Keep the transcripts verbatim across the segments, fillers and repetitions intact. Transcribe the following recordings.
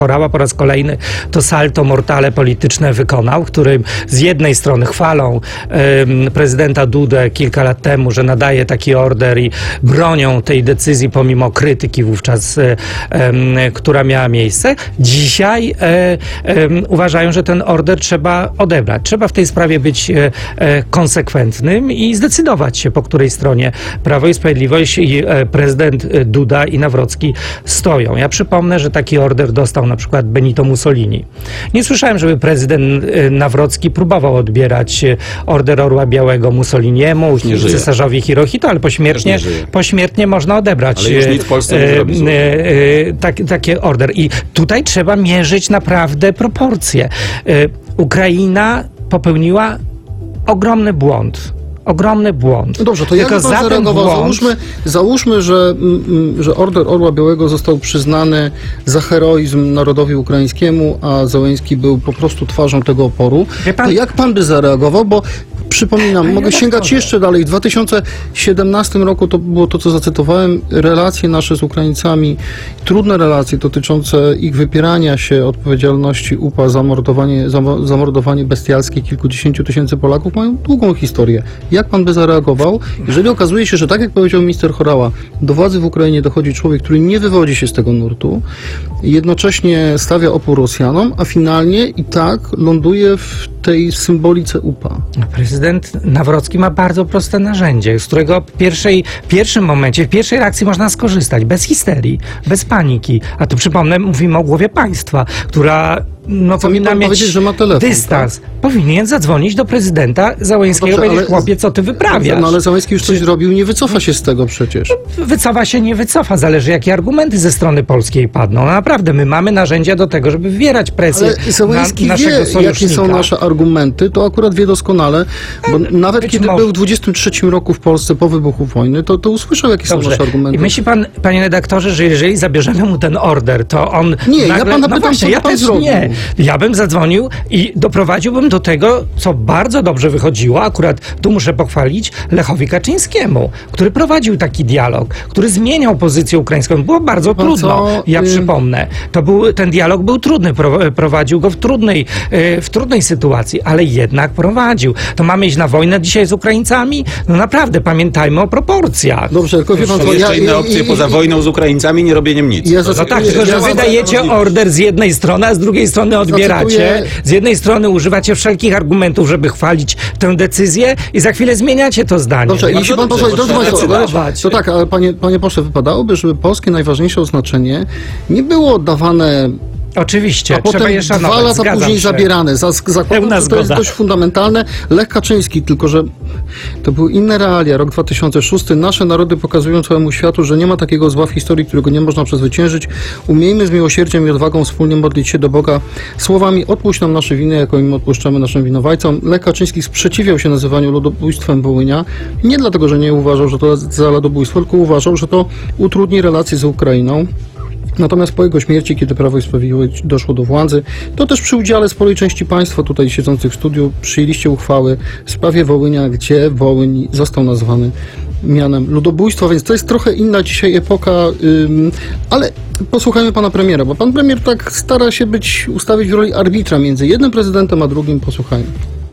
Horała po raz kolejny to salto mortale polityczne wykonał, którym z jednej strony chwalą um, prezydenta Dudę kilka lat temu, że nadaje taki order i bronią tej decyzji pomimo krytyki wówczas, um, która miała miejsce. Dzisiaj um, um, uważają, że ten order trzeba odebrać. Trzeba w tej sprawie być um, konsekwentnym i zdecydować się, po której stronie Prawo i Sprawiedliwość i um, prezydent Duda i Nawrocki stoją. Ja przypomnę, że taki order dostał na przykład Benito Mussolini. Nie słyszałem, żeby prezydent Nawrocki próbował odbierać order Orła Białego Mussoliniemu, cesarzowi Hirohito, ale pośmiertnie, pośmiertnie można odebrać ale już nic w Polsce nie zrobi. e, e, tak, takie order. I tutaj trzeba mierzyć naprawdę proporcje. E, Ukraina popełniła ogromny błąd. Ogromny błąd. No dobrze, to jak pan zareagował? Błąd... Załóżmy, załóżmy że, że order Orła Białego został przyznany za heroizm narodowi ukraińskiemu, a Zełenski był po prostu twarzą tego oporu. Pan... To jak pan by zareagował? Bo przypominam, Panie mogę sięgać tak jeszcze dalej. W dwa tysiące siedemnastym roku to było to, co zacytowałem, relacje nasze z Ukraińcami, trudne relacje dotyczące ich wypierania się odpowiedzialności U P A za mordowanie, za zamordowanie bestialskie kilkudziesięciu tysięcy Polaków mają długą historię. Jak pan by zareagował, jeżeli okazuje się, że tak jak powiedział minister Horała, do władzy w Ukrainie dochodzi człowiek, który nie wywodzi się z tego nurtu, jednocześnie stawia opór Rosjanom, a finalnie i tak ląduje w tej symbolice U P A? Prezydent Nawrocki ma bardzo proste narzędzie, z którego w pierwszej, pierwszym momencie, w pierwszej reakcji można skorzystać, bez histerii, bez paniki. A tu przypomnę, mówimy o głowie państwa, która no, powinna mieć że ma telefon, dystans. Tak? Powinien zadzwonić do prezydenta Zełenskiego, no powiedzieć, chłopie, co ty wyprawiasz? No ale Zełenski już coś Czy... zrobił, nie wycofa się z tego przecież. Wycofa się, nie wycofa, zależy jakie argumenty ze strony polskiej padną. No naprawdę, my mamy narzędzia do tego, żeby wywierać presję ale Zełenski na naszego wie, sojusznika. Jakie są nasze argumenty, to akurat wie doskonale, bo e, nawet kiedy może. był w dwudziestym trzecim roku w Polsce po wybuchu wojny, to, to usłyszał, jakie Dobrze. są nasze argumenty. I myśli pan, panie redaktorze, że jeżeli zabierzemy mu ten order, to on Nie, nagle... ja pana pytam, no właśnie, co ja pan też zrobił. nie. Ja bym zadzwonił i doprowadziłbym do tego, co bardzo dobrze wychodziło, akurat tu muszę pochwalić, Lechowi Kaczyńskiemu, który prowadził taki dialog, który zmieniał pozycję ukraińską. Było bardzo Pan trudno, co? ja y... przypomnę. To był, ten dialog był trudny, prowadził go w trudnej, w trudnej sytuacji, ale jednak prowadził. To mamy iść na wojnę dzisiaj z Ukraińcami? No naprawdę, pamiętajmy o proporcjach. Dobrze, tylko wie pan, Są jeszcze ja, inne i, opcje i, poza i, wojną z Ukraińcami, nie robieniem nic. Ja no tak, tylko że ja wy dajecie order z jednej strony, a z drugiej strony odbieracie. Z jednej strony używacie wszelkich argumentów, żeby chwalić tę decyzję i za chwilę zmieniacie to zdanie. Dobrze, no jeśli pan pozwoli, to, to tak, ale panie, panie pośle, wypadałoby, żeby polskie najważniejsze oznaczenie nie było dawane Oczywiście, a potem je szanować, dwa lata zgadzam później się. zabierane. Zakładam, że to jest dość fundamentalne. Lech Kaczyński, tylko że to były inne realia. Rok dwa tysiące szósty. Nasze narody pokazują całemu światu, że nie ma takiego zła w historii, którego nie można przezwyciężyć. Umiejmy z miłosierdziem i odwagą wspólnie modlić się do Boga słowami: odpuść nam nasze winy, jako im odpuszczamy naszym winowajcom. Lech Kaczyński sprzeciwiał się nazywaniu ludobójstwem Wołynia. Nie dlatego, że nie uważał, że to za ludobójstwo, tylko uważał, że to utrudni relacje z Ukrainą. Natomiast po jego śmierci, kiedy Prawo i Sprawiedliwość doszło do władzy, to też przy udziale sporej części państwa tutaj siedzących w studiu przyjęliście uchwały w sprawie Wołynia, gdzie Wołyń został nazwany mianem ludobójstwa, więc to jest trochę inna dzisiaj epoka, ym, ale posłuchajmy pana premiera, bo pan premier tak stara się być, ustawić w roli arbitra między jednym prezydentem a drugim. Posłuchajmy.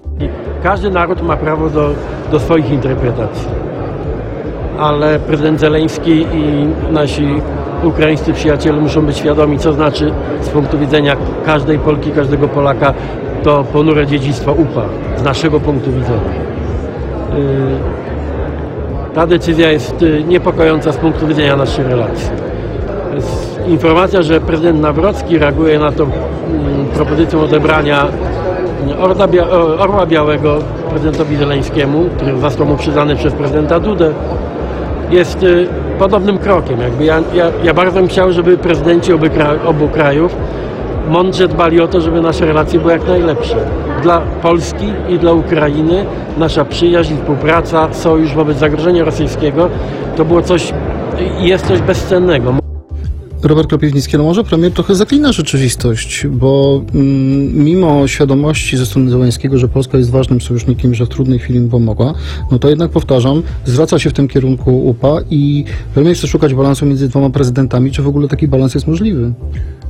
Każdy naród ma prawo do, do swoich interpretacji, ale prezydent Zełenski i nasi ukraińscy przyjaciele muszą być świadomi, co znaczy z punktu widzenia każdej Polki, każdego Polaka to ponure dziedzictwo U P A, z naszego punktu widzenia. Ta decyzja jest niepokojąca z punktu widzenia naszych relacji. Jest informacja, że prezydent Nawrocki reaguje na to propozycją odebrania Orla, Bia Orła Białego prezydentowi Zełenskiemu, który został mu przyznany przez prezydenta Dudę, jest podobnym krokiem. Jakby ja, ja, ja bardzo bym chciał, żeby prezydenci obu, kraj, obu krajów mądrze dbali o to, żeby nasze relacje były jak najlepsze. Dla Polski i dla Ukrainy nasza przyjaźń, współpraca, sojusz wobec zagrożenia rosyjskiego to było coś, jest coś bezcennego. Robert Kropiwnicki, no może premier trochę zaklina rzeczywistość, bo mm, mimo świadomości ze strony Zełenskiego, że Polska jest ważnym sojusznikiem, że w trudnej chwili mu pomogła, no to jednak powtarzam, zwraca się w tym kierunku U P A i premier chce szukać balansu między dwoma prezydentami. Czy w ogóle taki balans jest możliwy?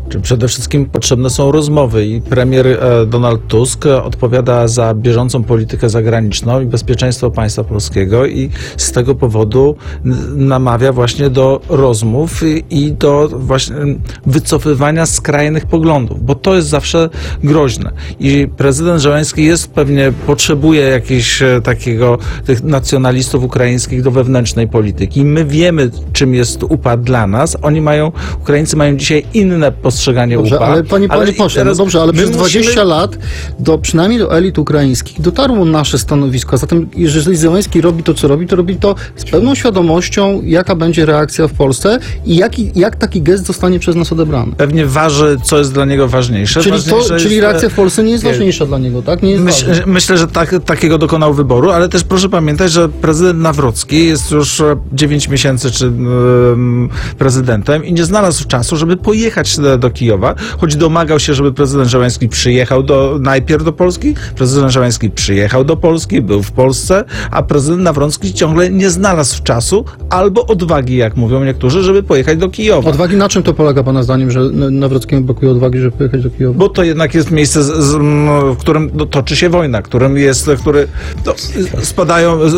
Czy przede wszystkim potrzebne są rozmowy i premier e, Donald Tusk e, odpowiada za bieżącą politykę zagraniczną i bezpieczeństwo państwa polskiego i z tego powodu n- namawia właśnie do rozmów i, i do właśnie wycofywania skrajnych poglądów, bo to jest zawsze groźne. I prezydent Zełenski jest pewnie, potrzebuje jakiegoś e, takiego, tych nacjonalistów ukraińskich do wewnętrznej polityki. My wiemy, czym jest upad dla nas. Oni mają, Ukraińcy mają dzisiaj inne postrzeganie Dobrze, upad. ale panie, panie pośle, no dobrze, ale przez dwadzieścia musimy... lat do, przynajmniej do elit ukraińskich dotarło nasze stanowisko. A zatem jeżeli Zełenski robi to, co robi, to robi to z pełną świadomością, jaka będzie reakcja w Polsce i jaki, jak taki gest zostanie przez nas odebrany. Pewnie waży, co jest dla niego ważniejsze. Czyli, ważniejsze to, jest, czyli reakcja w Polsce nie jest nie, ważniejsza dla niego, tak? Nie jest Myśl, ważna. myślę, że tak, takiego dokonał wyboru, ale też proszę pamiętać, że prezydent Nawrocki jest już dziewięć miesięcy czy um, prezydentem i nie znalazł czasu, żeby pojechać do, do Kijowa, choć domagał się, żeby prezydent Zełenski przyjechał do, najpierw do Polski. Prezydent Zełenski przyjechał do Polski, był w Polsce, a prezydent Nawrocki ciągle nie znalazł czasu albo odwagi, jak mówią niektórzy, żeby pojechać do Kijowa. Odwagi, na czym to polega pana zdaniem, że Nawrockiemu brakuje odwagi, żeby pojechać do Kijowa? Bo to jednak jest miejsce, z, z, w którym no, toczy się wojna, którym jest, który no, spadają e,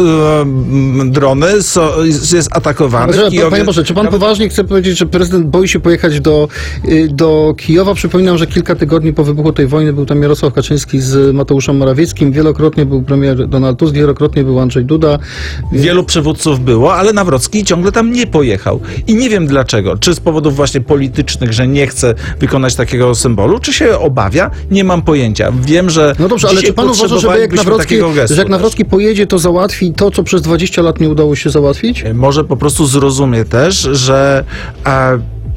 drony, so, jest atakowany. Ale, Kijowie, panie Boże, czy pan nawet... poważnie chce powiedzieć, że prezydent boi się pojechać do, do Kijowa? Przypominam, że kilka tygodni po wybuchu tej wojny był tam Jarosław Kaczyński z Mateuszem Morawieckim, wielokrotnie był premier Donald Tusk, wielokrotnie był Andrzej Duda. Wielu przywódców było, ale Nawrocki ciągle tam nie pojechał. I nie wiem dlaczego. Czy z powodów właśnie politycznych, że nie chce wykonać takiego symbolu, czy się obawia? Nie mam pojęcia. Wiem, że No dobrze, ale czy pan uważa, że jak Nawrocki, gestu, że jak Nawrocki pojedzie, to załatwi to, co przez dwadzieścia lat nie udało się załatwić? Może po prostu zrozumie też, że a,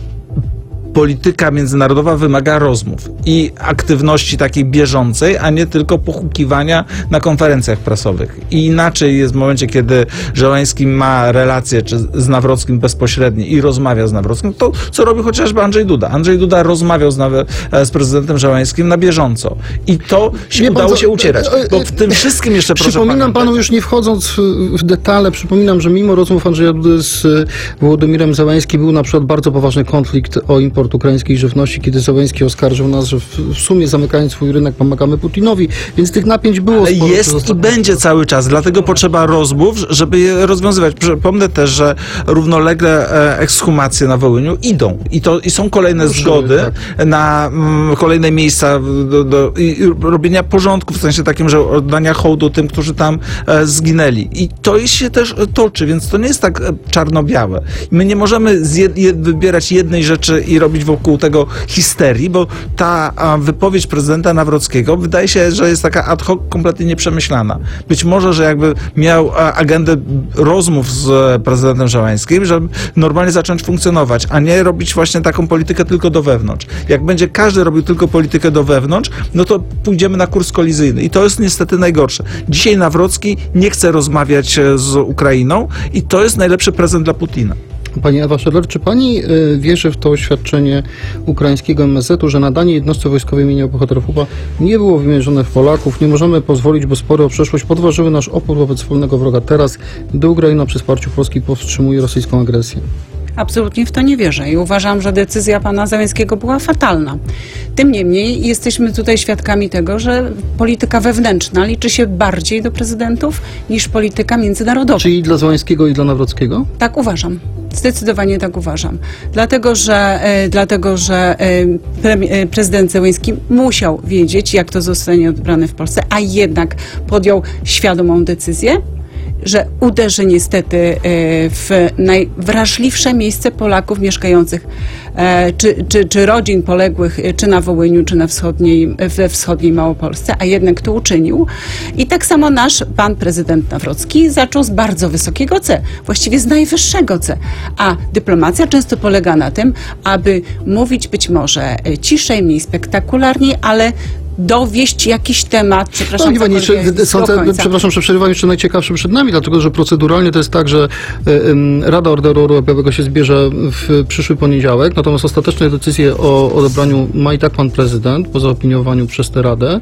polityka międzynarodowa wymaga rozmów i aktywności takiej bieżącej, a nie tylko pochukiwania na konferencjach prasowych. I inaczej jest w momencie, kiedy Zełenski ma relacje czy z Nawrockim bezpośrednie i rozmawia z Nawrockim, to co robi chociażby Andrzej Duda. Andrzej Duda rozmawiał z, z prezydentem Zełenskim na bieżąco. I to się Nie, udało bardzo, się ucierać. Bo w tym wszystkim jeszcze proszę Przypominam pamiętać. panu, już nie wchodząc w detale, przypominam, że mimo rozmów Andrzeja Dudy z Wołodymirem Zełenskim był na przykład bardzo poważny konflikt o import ukraińskiej żywności, kiedy Zełenski oskarżył nas, że w sumie zamykając swój rynek pomagamy Putinowi, więc tych napięć było Ale sporo. jest i będzie cały czas, dlatego potrzeba rozmów, żeby je rozwiązywać. Przypomnę też, że równolegle e, ekshumacje na Wołyniu idą i to i są kolejne Ruszyły, zgody tak. na mm, kolejne miejsca do, do, i robienia porządku, w sensie takim, że oddania hołdu tym, którzy tam e, zginęli. I to się też toczy, więc to nie jest tak e, czarno-białe. My nie możemy zjed, je, wybierać jednej rzeczy i robić wokół tego histerii, bo ta a, wypowiedź prezydenta Nawrockiego wydaje się, że jest taka ad hoc, kompletnie nieprzemyślana. Być może, że jakby miał a, agendę rozmów z prezydentem Zełenskim, żeby normalnie zacząć funkcjonować, a nie robić właśnie taką politykę tylko do wewnątrz. Jak będzie każdy robił tylko politykę do wewnątrz, no to pójdziemy na kurs kolizyjny i to jest niestety najgorsze. Dzisiaj Nawrocki nie chce rozmawiać z Ukrainą i to jest najlepszy prezent dla Putina. Pani Ewa Szedler, czy pani y, wierzy w to oświadczenie ukraińskiego M S Z-u, że nadanie jednostce wojskowej imienia bohaterów U P A nie było wymierzone w Polaków? Nie możemy pozwolić, by spory o przeszłość podważyły nasz opór wobec wspólnego wroga teraz, gdy Ukraina przy wsparciu Polski powstrzymuje rosyjską agresję. Absolutnie w to nie wierzę i uważam, że decyzja pana Zełenskiego była fatalna. Tym niemniej jesteśmy tutaj świadkami tego, że polityka wewnętrzna liczy się bardziej do prezydentów niż polityka międzynarodowa. Czyli dla Zełenskiego i dla Nawrockiego? Tak uważam. Zdecydowanie tak uważam. Dlatego, że, e, dlatego, że e, pre, e, prezydent Zełenski musiał wiedzieć, jak to zostanie odbrane w Polsce, a jednak podjął świadomą decyzję, że uderzy niestety e, w najwrażliwsze miejsce Polaków mieszkających, e, czy, czy, czy rodzin poległych, e, czy na Wołyniu, czy na wschodniej, we wschodniej Małopolsce, a jednak to uczynił. I tak samo nasz pan prezydent Nawrocki zaczął z bardzo wysokiego C, właściwie z najwyższego C. A dyplomacja często polega na tym, aby mówić być może ciszej, mniej spektakularniej, ale dowieść jakiś temat, przepraszam, No, pani, jeszcze, są te, przepraszam, że przerywam, jeszcze najciekawsze przed nami, dlatego że proceduralnie to jest tak, że y, y, Rada Orderu Orłowego się zbierze w przyszły poniedziałek, natomiast ostateczne decyzje o odebraniu ma i tak pan prezydent, po zaopiniowaniu przez tę Radę,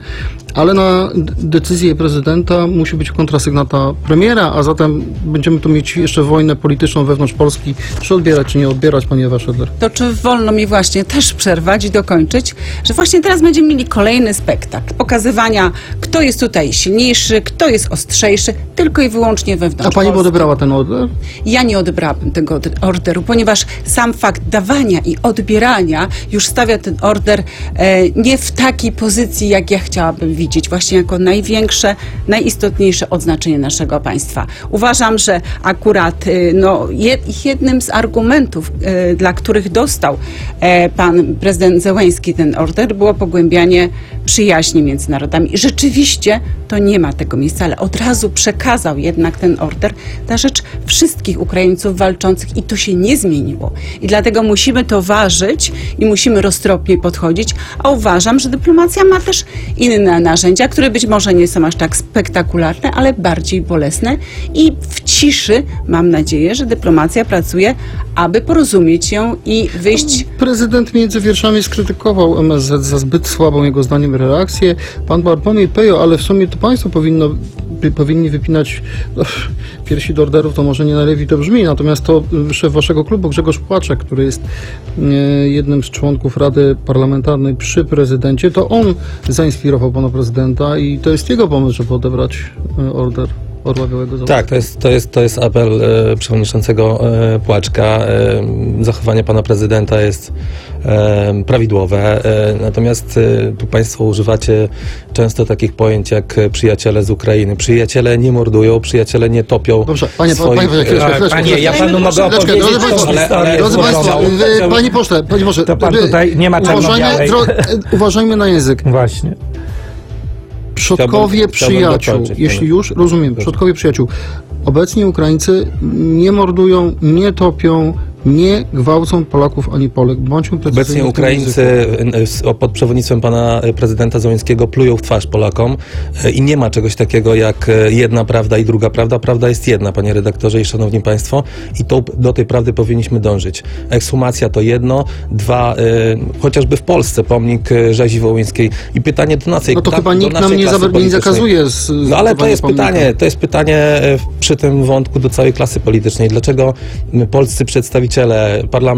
Ale na d- decyzję prezydenta musi być kontrasygnata premiera, a zatem będziemy tu mieć jeszcze wojnę polityczną wewnątrz Polski, czy odbierać, czy nie odbierać, panie Ewa Szydler. To czy wolno mi właśnie też przerwać i dokończyć, że właśnie teraz będziemy mieli kolejny spektakl pokazywania, kto jest tutaj silniejszy, kto jest ostrzejszy, tylko i wyłącznie wewnątrz A pani by Polski. odebrała ten order? Ja nie odebrałabym tego od- orderu, ponieważ sam fakt dawania i odbierania już stawia ten order e, nie w takiej pozycji, jak ja chciałabym widzieć, właśnie jako największe, najistotniejsze odznaczenie naszego państwa. Uważam, że akurat e, no, jed, jednym z argumentów, e, dla których dostał e, pan prezydent Zełenski ten order, było pogłębianie przyjaźni między narodami. Rzeczywiście to nie ma tego miejsca, ale od razu przekazał jednak ten order na rzecz wszystkich Ukraińców walczących i to się nie zmieniło. I dlatego musimy to ważyć i musimy roztropnie podchodzić, a uważam, że dyplomacja ma też inne narzędzia, które być może nie są aż tak spektakularne, ale bardziej bolesne i w ciszy mam nadzieję, że dyplomacja pracuje, aby porozumieć się i wyjść. Prezydent między wierszami skrytykował M S Z za zbyt słabą jego zdaniem reakcję. Pan Bartłomiej Pejo, ale w sumie to państwo powinno, by, powinni wypinać no, piersi do orderów, to może nie najlepiej to brzmi, natomiast to szef waszego klubu Grzegorz Płaczek, który jest e, jednym z członków Rady Parlamentarnej przy prezydencie, to on zainspirował pana prezydenta i to jest jego pomysł, żeby odebrać e, order Orła Białego. Za Tak, to jest, to jest, to jest apel e, przewodniczącego e, Płaczka. E, zachowanie pana prezydenta jest e, prawidłowe, e, natomiast e, tu państwo używacie często takich pojęć jak przyjaciele z Ukrainy. Przyjaciele nie mordują, przyjaciele nie topią. Dobrze, panie, swoich, panie, panie, chwileczkę, chwileczkę, Panie, ja panu mogę Chwileczkę, opowiedzieć drodzy tą państwo, historię. ale- Drodzy złożoną. Państwo, wy- panie pośle, panie pośle, To pan wy- tutaj nie ma uważajmy, czarno-białej. dro, uważajmy na język. Właśnie. Przodkowie Chciałbym- chciałbym przyjaciół, dokończyć, jeśli panie. już, rozumiem, przodkowie przyjaciół. Obecni Ukraińcy nie mordują, nie topią, nie gwałcą Polaków ani Polek. Bądźmy precyzyjni Obecnie w tym Ukraińcy języku. e, s- o- pod przewodnictwem pana e, prezydenta Zełenskiego plują w twarz Polakom e, i nie ma czegoś takiego jak e, jedna prawda i druga prawda. Prawda jest jedna, panie redaktorze i szanowni państwo, i to, do tej prawdy powinniśmy dążyć. Ekshumacja to jedno, dwa, e, chociażby w Polsce pomnik e, rzezi wołyńskiej i pytanie do naszej No to da- chyba do nikt nam naszej nie, klasy za, nie politycznej. zakazuje z No ale to jest pomnika. pytanie, to jest pytanie e, w- przy tym wątku do całej klasy politycznej. Dlaczego m, polscy przedstawiciele parlamentu,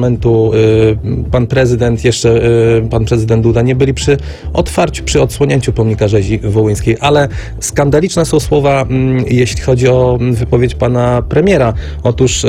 y, pan prezydent, jeszcze y, pan prezydent Duda nie byli przy otwarciu, przy odsłonięciu pomnika rzezi wołyńskiej, ale skandaliczne są słowa, mm, jeśli chodzi o mm, wypowiedź pana premiera. Otóż, y,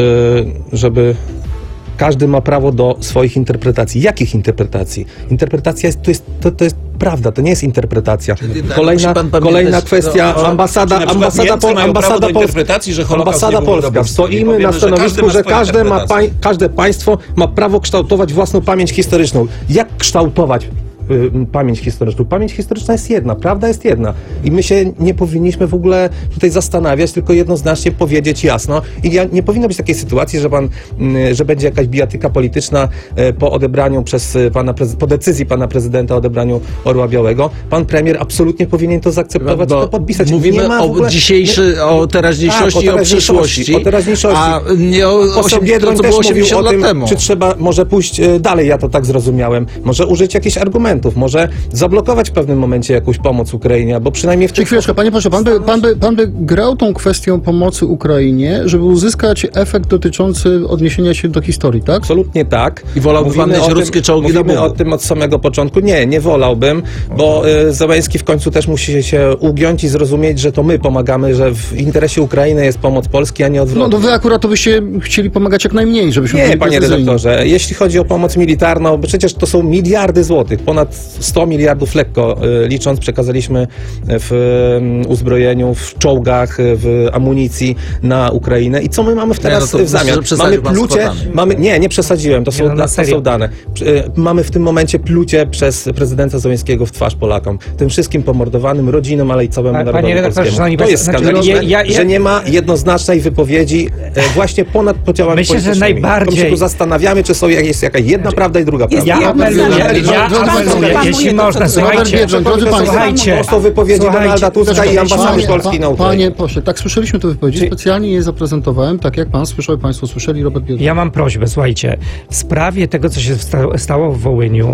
żeby każdy ma prawo do swoich interpretacji. Jakich interpretacji? Interpretacja jest, to, jest, to, to jest prawda, to nie jest interpretacja. tak, Kolejna, musi pan pamiętać, kolejna to- kwestia, to- ambasada, Czy na przykład ambasada, Niemcy Pol- mają prawo ambasada do Polska. interpretacji, że Holokaust Ambasada nie był Polska. ludobójstwem? I Stoimy powiemy, na że stanowisku, każdy ma że swoją każde, ma interpretację. pań, każde państwo ma prawo kształtować własną pamięć historyczną. Jak kształtować y, pamięć historyczną? Pamięć historyczna jest jedna, prawda jest jedna. I my się nie powinniśmy w ogóle tutaj zastanawiać, tylko jednoznacznie powiedzieć jasno. I ja, nie powinno być takiej sytuacji, że pan, y, że będzie jakaś bijatyka polityczna y, po odebraniu przez y, pana, prez- po decyzji pana prezydenta o odebraniu Orła Białego. Pan premier absolutnie powinien to zaakceptować i to podpisać. Mówimy Nie ma w o ogóle- dzisiejszy, o teraźniejszości Tak, i o o teraźniejszości, przyszłości. o teraźniejsści. A nie o Poseł osiem, Biedroń to, co też było mówił osiemdziesiąt o lat tym, temu. czy trzeba może pójść e, dalej, ja to tak zrozumiałem, może użyć jakichś argumentów, może zablokować w pewnym momencie jakąś pomoc Ukrainie, bo przynajmniej w Czy tym chwileczkę, panie proszę, pan by, pan, by, pan by grał tą kwestią pomocy Ukrainie, żeby uzyskać efekt dotyczący odniesienia się do historii, tak? Absolutnie tak. I wolałby pan Mówimy mieć o ruskie tym, czołgi do Mówimy budu. o tym od samego początku. Nie, nie wolałbym, bo y, Zełenski w końcu też musi się ugiąć i zrozumieć, że to my pomagamy, że w interesie Ukrainy jest pomoc Polski, a nie No odwrotnie. to wy akurat to byście chcieli pomagać jak najmniej, żebyśmy Nie, byli panie precyzyjni. redaktorze, jeśli chodzi o pomoc militarną, bo przecież to są miliardy złotych, ponad sto miliardów lekko y, licząc, przekazaliśmy w y, uzbrojeniu, w czołgach, y, w amunicji na Ukrainę. I co my mamy w teraz no to w myślę, zamian? że przesadził Mamy pan z plucie, kwotami. mamy, nie, nie przesadziłem, to są, Nie, no, na da, to serio. są dane. Y, Mamy w tym momencie plucie przez prezydenta Zełenskiego w twarz Polakom. Tym wszystkim pomordowanym rodzinom, ale i całemu Pa- panie narodowi redaktorze, polskiemu. szanowni To państwo, jest znaczy, skandaliczne, ja- ja- że nie ma jednoznacznej wypowiedzi e, właśnie ponad podziałami Myślę, że politycznymi. najbardziej- Tylko się tu zastanawiamy, czy są, jest jakaś jedna prawda i druga prawda. Ja Ja apeluję, bym- ja Drodzy apeluję, państwo, jeśli to, można, co- Robert słuchajcie, Biedroń, drodzy państwo, słuchajcie, To są wypowiedzi słuchajcie, Donalda Tuska i ambasady Panie- Polski na pa- Ukrainie. Panie pośle, tak słyszeliśmy te wypowiedzi, Czy- specjalnie je zaprezentowałem, tak jak pan słyszał, państwo słyszeli, Robert Biedroń. Ja mam prośbę, słuchajcie, w sprawie tego, co się sta- stało w Wołyniu,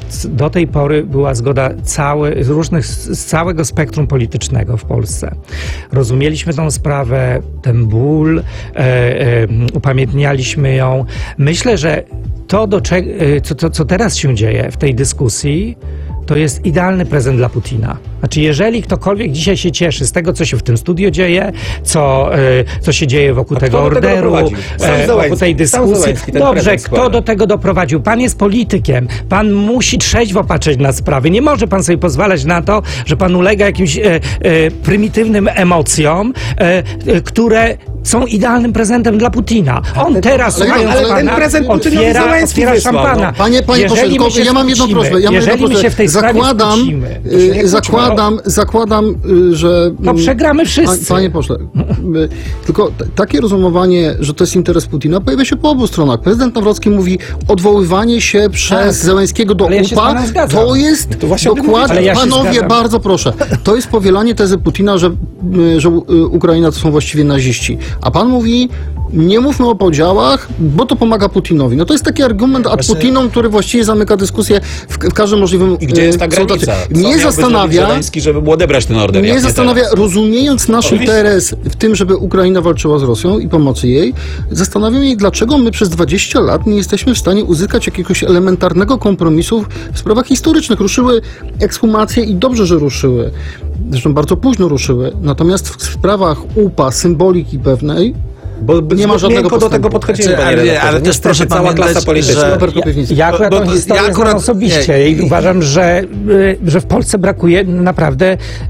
c- do tej pory była zgoda cały, z różnych, z całego spektrum politycznego w Polsce. Rozumieliśmy tą sprawę, ten ból, e, e, upamiętnialiśmy ją. Myślę, że to, do cze- e, co, co, co teraz się dzieje w tej dyskusji, to jest idealny prezent dla Putina. Znaczy, jeżeli ktokolwiek dzisiaj się cieszy z tego, co się w tym studiu dzieje, co, e, co się dzieje wokół A tego kto do tego orderu, doprowadził? Sam e, Zełenski. wokół tej Sam dyskusji. Zełenski, ten Dobrze, prezent kto składa. do tego doprowadził? Pan jest politykiem. Pan musi trzeźwo patrzeć na sprawy. Nie może pan sobie pozwalać na to, że pan ulega jakimś e, e, prymitywnym emocjom, e, e, które są idealnym prezentem dla Putina. On teraz, ale- słuchając ale ten pana, prezent Putynowi otwiera, Zełenski otwiera wysłał, szampana. no. Panie, panie pośle, Jeżeli tylko my się ja mam jedną skłócimy, prośbę. Ja mam jedną jeżeli my prośbę. się w tej sprawie zakładam, skłócimy, to się y, nie kłóćmy. zakładam, zakładam, y, że... To mm, przegramy wszyscy. Pa- Panie pośle, y, tylko t- takie rozumowanie, że to jest interes Putina, pojawia się po obu stronach. Prezydent Nawrocki mówi, odwoływanie się przez Tak. Zełenskiego do Ale ja się z U P A, panem zgadzam. to jest To właśnie o tym mówię. dokładnie, Ale ja się panowie, zgadzam. bardzo proszę, to jest powielanie tezy Putina, że, y, że y, Ukraina to są właściwie naziści. A pan mówi, nie mówmy o podziałach, bo to pomaga Putinowi. No to jest taki argument ad Właśnie- Putinom, który właściwie zamyka dyskusję w, w każdym możliwym I gdzie jest ta e, granica? kontekście. Co Mnie miałby zastanawia, zrobić Zełenski, żeby mu odebrać ten order? jak mnie nie zastanawia, teraz? rozumiejąc nasz Oczywiście. interes w tym, żeby Ukraina walczyła z Rosją i pomocy jej, zastanawiam się, dlaczego my przez dwadzieścia lat nie jesteśmy w stanie uzyskać jakiegoś elementarnego kompromisu w sprawach historycznych. Ruszyły ekshumacje i dobrze, że ruszyły. Zresztą bardzo późno ruszyły. Natomiast w sprawach U P A, symboliki pewnej, Bo Nie ma żadnego miękko do tego postępu. podchodzimy, Znaczy, panie ale- redaktorze. ale też Niestety proszę cała pamiętać, klasa polityczna. że- Robert Kropiwnicki. Ja akurat Bo- tą bo historię ja akurat- znam osobiście nie, i uważam, że, y, że w Polsce brakuje naprawdę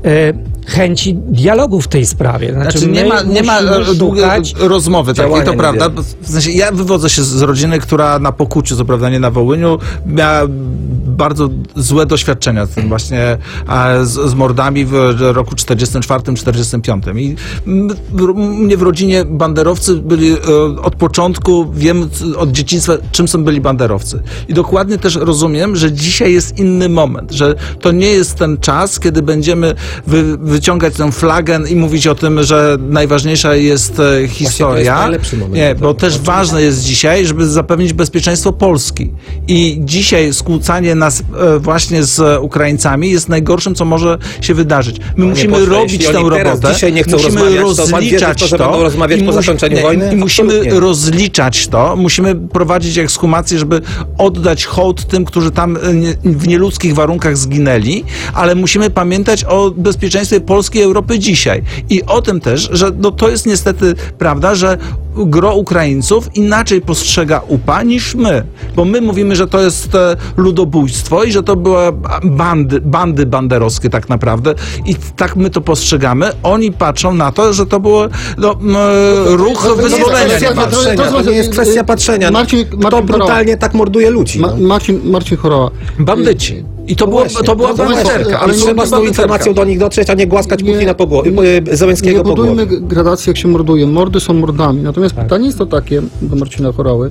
y, chęci dialogu w tej sprawie. Znaczy, Znaczy, nie my ma, nie ma musimy e, długiej szukać rozmowy takiej, działania to prawda. medialne. W sensie, ja wywodzę się z rodziny, która na Pokuciu, co prawda nie na Wołyniu, miała bardzo złe doświadczenia z tym właśnie a, z, z mordami w roku czterdziestym czwartym czterdziestym piątym. I m- w- u mnie w rodzinie banderowcy byli e, od początku, wiem c- od dzieciństwa, czym są byli banderowcy. I dokładnie też rozumiem, że dzisiaj jest inny moment, że to nie jest ten czas, kiedy będziemy wy, wyciągać tę flagę i mówić o tym, że najważniejsza jest e, historia. najlepszy moment Nie, do bo tego. też ważne jest dzisiaj, żeby zapewnić bezpieczeństwo Polski. I dzisiaj skłócanie nas e, właśnie z Ukraińcami jest najgorszym, co może się wydarzyć. My musimy pośle, robić jeśli tę oni teraz robotę. dzisiaj nie chcą musimy rozmawiać, to pan wierzy w rozliczać to, że będą rozmawiać i po musi- zakończeniu nie, wojny? I musimy Absolutnie. rozliczać to. Musimy prowadzić ekshumację, żeby oddać hołd tym, którzy tam e, nie, w nieludzkich warunkach zginęli, ale musimy pamiętać o bezpieczeństwie Polski i Europy dzisiaj. I o tym też, że no, to jest niestety prawda, że gro Ukraińców inaczej postrzega U P A niż my. Bo my mówimy, że to jest e, ludobójstwo i że to były bandy, bandy banderowskie tak naprawdę i tak my to postrzegamy. Oni patrzą na to, że to było no, m, ruch to nie jest wyzwolenia. kwestia chyba. Patrzenia, to nie jest kwestia patrzenia. Marcin- Kto Marcin brutalnie tak morduje ludzi? Ma, no? Marcin, Marcin Choroła. Bandyci. I to, było, właśnie, to była no to banderka. właśnie, ale ale nie- trzeba nie z tą banderka. informacją do nich dotrzeć, a nie głaskać Nie- Putina po głowie, nie Zełenskiego po budujmy głowie. gradacji, jak się morduje. Mordy są mordami. Natomiast pytanie jest to takie do Marcina Chorały.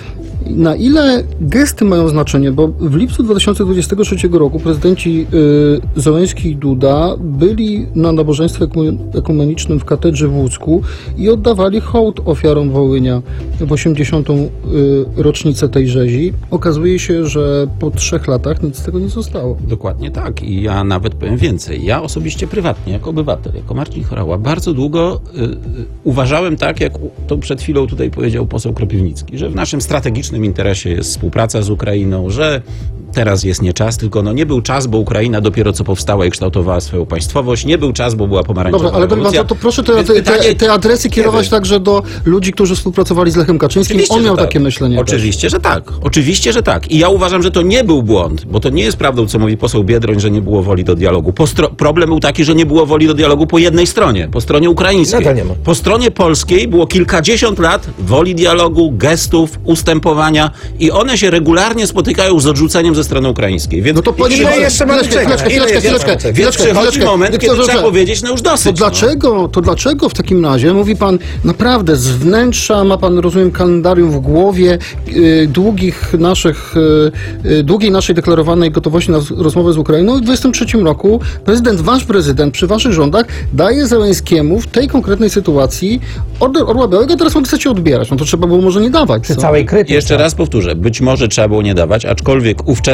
Na ile gesty mają znaczenie? Bo w lipcu dwa tysiące dwudziestego trzeciego roku prezydenci y, Zełenski i Duda byli na nabożeństwie eku- ekumenicznym w katedrze w Łódzku i oddawali hołd ofiarom Wołynia w osiemdziesiątą y, rocznicę tej rzezi. Okazuje się, że po trzech latach nic z tego nie zostało. Dokładnie tak. I ja nawet powiem więcej. Ja osobiście, prywatnie, jako obywatel, jako Marcin Chorała, bardzo długo y, y, uważałem tak, jak u- to przed chwilą tutaj powiedział poseł Kropiwnicki, że w naszym strategicznym interesie jest współpraca z Ukrainą, że teraz jest nie czas, tylko no nie był czas, bo Ukraina dopiero co powstała i kształtowała swoją państwowość. Nie był czas, bo była pomarańczowa Dobra, ale rewolucja. to, to proszę te, Więc te, te, pytanie- te adresy kierować wiem. także do ludzi, którzy współpracowali z Lechem Kaczyńskim. Oczywiście, On miał że tak. takie myślenie. Oczywiście, że tak. Oczywiście, że tak. I ja uważam, że to nie był błąd, bo to nie jest prawdą, co mówi poseł Biedroń, że nie było woli do dialogu. Po stro- problem był taki, że nie było woli do dialogu po jednej stronie, po stronie ukraińskiej. Nadal nie ma. Po stronie polskiej było kilkadziesiąt lat woli dialogu, gestów, ustępowania i one się regularnie spotykają z odrzuceniem ze strony ukraińskiej. Więc No to panie Ile Boże, jeszcze mamy chwileczkę, czekać? chwileczkę, Ile chwileczkę, jeszcze mamy chwileczkę, czekać? Więc chwileczkę, przychodzi chwileczkę. moment, kiedy Wiktorze, trzeba powiedzieć, no już dosyć. To no. dlaczego, to dlaczego w takim razie mówi pan naprawdę z wnętrza, ma pan, rozumiem, kalendarium w głowie y, długich naszych, y, y, długiej naszej deklarowanej gotowości na z- rozmowę z Ukrainą i w dwudziestym trzecim roku prezydent, wasz prezydent przy waszych rządach daje Zełenskiemu w tej konkretnej sytuacji order Orła Białego, teraz on chcecie odbierać. No to trzeba było może nie dawać. przy co? całej krytyce. Jeszcze raz powtórzę, być może trzeba było nie dawać, aczkolwiek ówczesny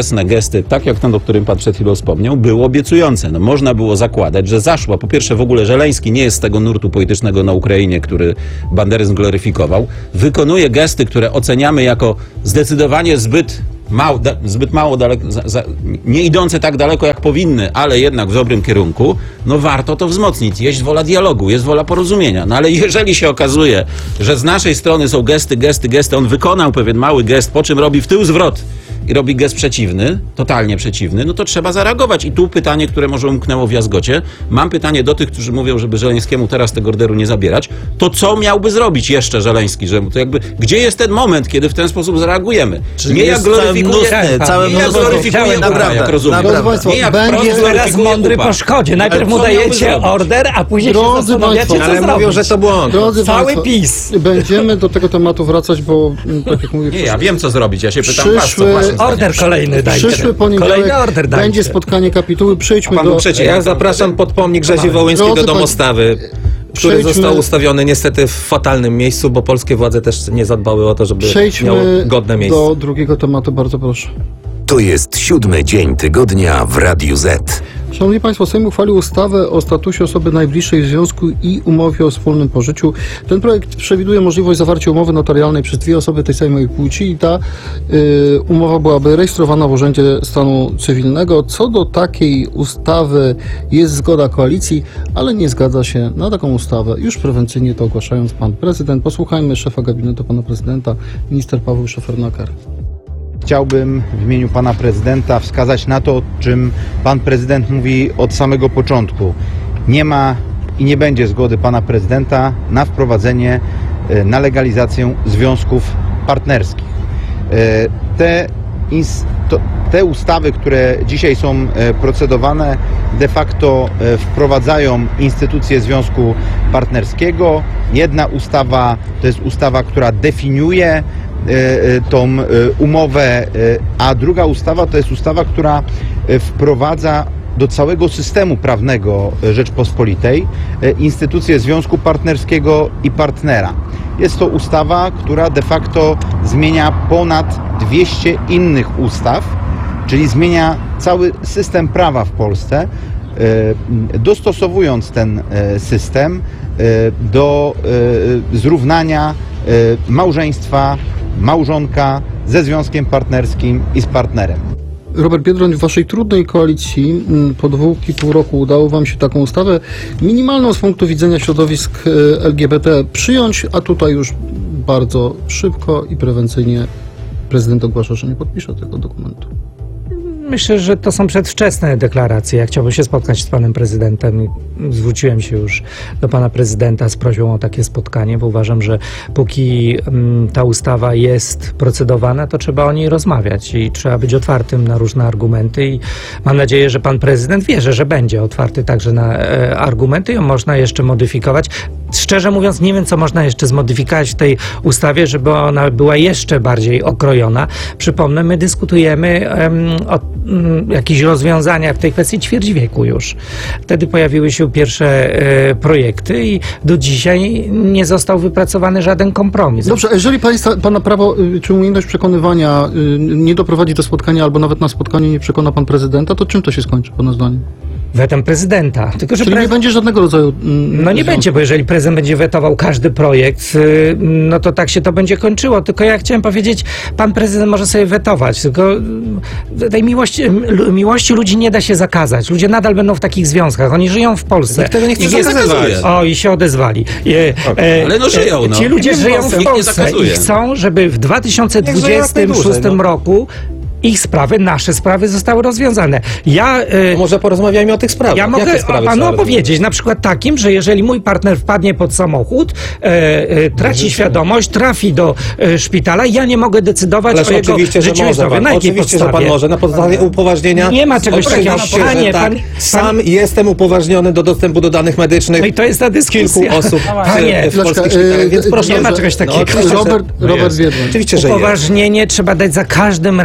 ówczesne gesty, tak jak ten, o którym pan przed chwilą wspomniał, były obiecujące. No, można było zakładać, że zaszła, po pierwsze w ogóle Żeleński nie jest z tego nurtu politycznego na Ukrainie, który banderyzm gloryfikował, wykonuje gesty, które oceniamy jako zdecydowanie zbyt mało, da, zbyt mało daleko, za, za, nie idące tak daleko jak powinny, ale jednak w dobrym kierunku, no warto to wzmocnić. Jest wola dialogu, jest wola porozumienia. No ale jeżeli się okazuje, że z naszej strony są gesty, gesty, gesty, on wykonał pewien mały gest, po czym robi w tył zwrot i robi gest przeciwny, totalnie przeciwny, no to trzeba zareagować. I tu pytanie, które może umknęło w jazgocie. Mam pytanie do tych, którzy mówią, żeby Żeleńskiemu teraz tego orderu nie zabierać. To co miałby zrobić jeszcze Żeleński? Że to jakby, gdzie jest ten moment, kiedy w ten sposób zareagujemy? Czyli nie jak jest gloryfikuje, całe mnóstwo- całe nie jak mnóstwo- gloryfikuje Chciałem- UPA, naprawdę, jak rozumiem. naprawdę. Nie jak Będzie wprost Teraz gloryfikuje mądry UPA. po szkodzie. Najpierw Ale mu co miałby dajecie zrobić? order, a później się Drodzy zastanawiacie, państwo, co Ale zrobić. mówią, że to błąd. Drodzy Cały państwo, PiS. Będziemy do tego tematu wracać, bo mm, tak jak mówię... Nie, ja wiem co zrobić. Ja się pytam was, co Przyszły- waszym zdaniem? Order kolejny dajcie. Przyszły poniedziałek Kolejny order dajcie. będzie spotkanie kapituły. Przejdźmy A pan do... był przeciw. Ja zapraszam pod pomnik Rzezi Wołyńskiej Drodzy do domostawy, który przejdźmy- został ustawiony niestety w fatalnym miejscu, bo polskie władze też nie zadbały o to, żeby miał Przejdźmy godne miejsce. do drugiego tematu, bardzo proszę. To jest siódmy dzień tygodnia w Radiu Z. Szanowni Państwo, Sejm uchwalił ustawę o statusie osoby najbliższej w związku i umowie o wspólnym pożyciu. Ten projekt przewiduje możliwość zawarcia umowy notarialnej przez dwie osoby tej samej płci i ta y, umowa byłaby rejestrowana w Urzędzie Stanu Cywilnego. Co do takiej ustawy jest zgoda koalicji, ale nie zgadza się na taką ustawę. Już prewencyjnie to ogłaszając pan prezydent. Posłuchajmy szefa gabinetu pana prezydenta, minister Paweł Szefernaker. Chciałbym w imieniu pana prezydenta wskazać na to, o czym pan prezydent mówi od samego początku. Nie ma i nie będzie zgody pana prezydenta na wprowadzenie, e, na legalizację związków partnerskich. E, Te, ins- to, te ustawy, które dzisiaj są e, procedowane, de facto e, wprowadzają instytucję związku partnerskiego. Jedna ustawa to jest ustawa, która definiuje tą umowę, a druga ustawa to jest ustawa, która wprowadza do całego systemu prawnego Rzeczpospolitej instytucję związku partnerskiego i partnera. Jest to ustawa, która de facto zmienia ponad dwieście innych ustaw, czyli zmienia cały system prawa w Polsce, dostosowując ten system do zrównania małżeństwa małżonka ze związkiem partnerskim i z partnerem. Robert Biedroń, w waszej trudnej koalicji mm, po dwóch i pół roku udało wam się taką ustawę minimalną z punktu widzenia środowisk e, L G B T przyjąć, a tutaj już bardzo szybko i prewencyjnie prezydent ogłasza, że nie podpisze tego dokumentu. Myślę, że to są przedwczesne deklaracje. Ja chciałbym się spotkać z panem prezydentem. Zwróciłem się już do pana prezydenta z prośbą o takie spotkanie, bo uważam, że póki mm, ta ustawa jest procedowana, to trzeba o niej rozmawiać i trzeba być otwartym na różne argumenty i mam nadzieję, że pan prezydent wierzy, że będzie otwarty także na e, argumenty i ją można jeszcze modyfikować. Szczerze mówiąc, nie wiem, co można jeszcze zmodyfikować w tej ustawie, żeby ona była jeszcze bardziej okrojona. Przypomnę, my dyskutujemy um, o um, jakichś rozwiązaniach w tej kwestii ćwierć wieku już. Wtedy pojawiły się pierwsze e, projekty i do dzisiaj nie został wypracowany żaden kompromis. Dobrze, a jeżeli państwa, pana prawo y, czy umiejętność przekonywania y, nie doprowadzi do spotkania albo nawet na spotkanie nie przekona pan prezydenta, to czym to się skończy pana zdaniem? Wetem prezydenta. Tylko, że Czyli nie prez- będzie żadnego rodzaju... mm, No nie związku. będzie, bo jeżeli prezydent będzie wetował każdy projekt, y, no to tak się to będzie kończyło. Tylko ja chciałem powiedzieć, pan prezydent może sobie wetować, tylko y, tej miłości, l- miłości ludzi nie da się zakazać. Ludzie nadal będą w takich związkach. Oni żyją w Polsce. Nikt tego nie chce Ich jest- zakazywać. O, i się odezwali. E, e, Ale no żyją, no. Ci ludzie Nie żyją Polsce, w nikt nie Polsce i zakazuje. chcą, żeby w dwa tysiące dwudziestym Niech żyją jak najdłużej, szóstym no. roku ich sprawy, nasze sprawy zostały rozwiązane. Ja... y, Może porozmawiajmy o tych sprawach. ja mogę Jakie sprawy panu trzeba opowiedzieć, na przykład takim, że jeżeli mój partner wpadnie pod samochód, e, e, traci świadomość, trafi do e, szpitala, ja nie mogę decydować Ależ o jego oczywiście, że życiu i może zdrowiu. pan. Na jakiej Oczywiście, że podstawie? pan może. Na podstawie upoważnienia. Nie ma czegoś takiego. Oczywiście, Panie, że tak. pan- Sam pan- jestem upoważniony do dostępu do danych medycznych. No i to jest ta dyskusja. Kilku osób Panie, w polskich Dlaczego? szpitalach, więc E, proszę. nie ma dobrze. czegoś takiego. oczywiście, że- Robert, no Robert jest. Biedroń. Oczywiście, że jest. Upoważnienie trzeba dać za każdym razem.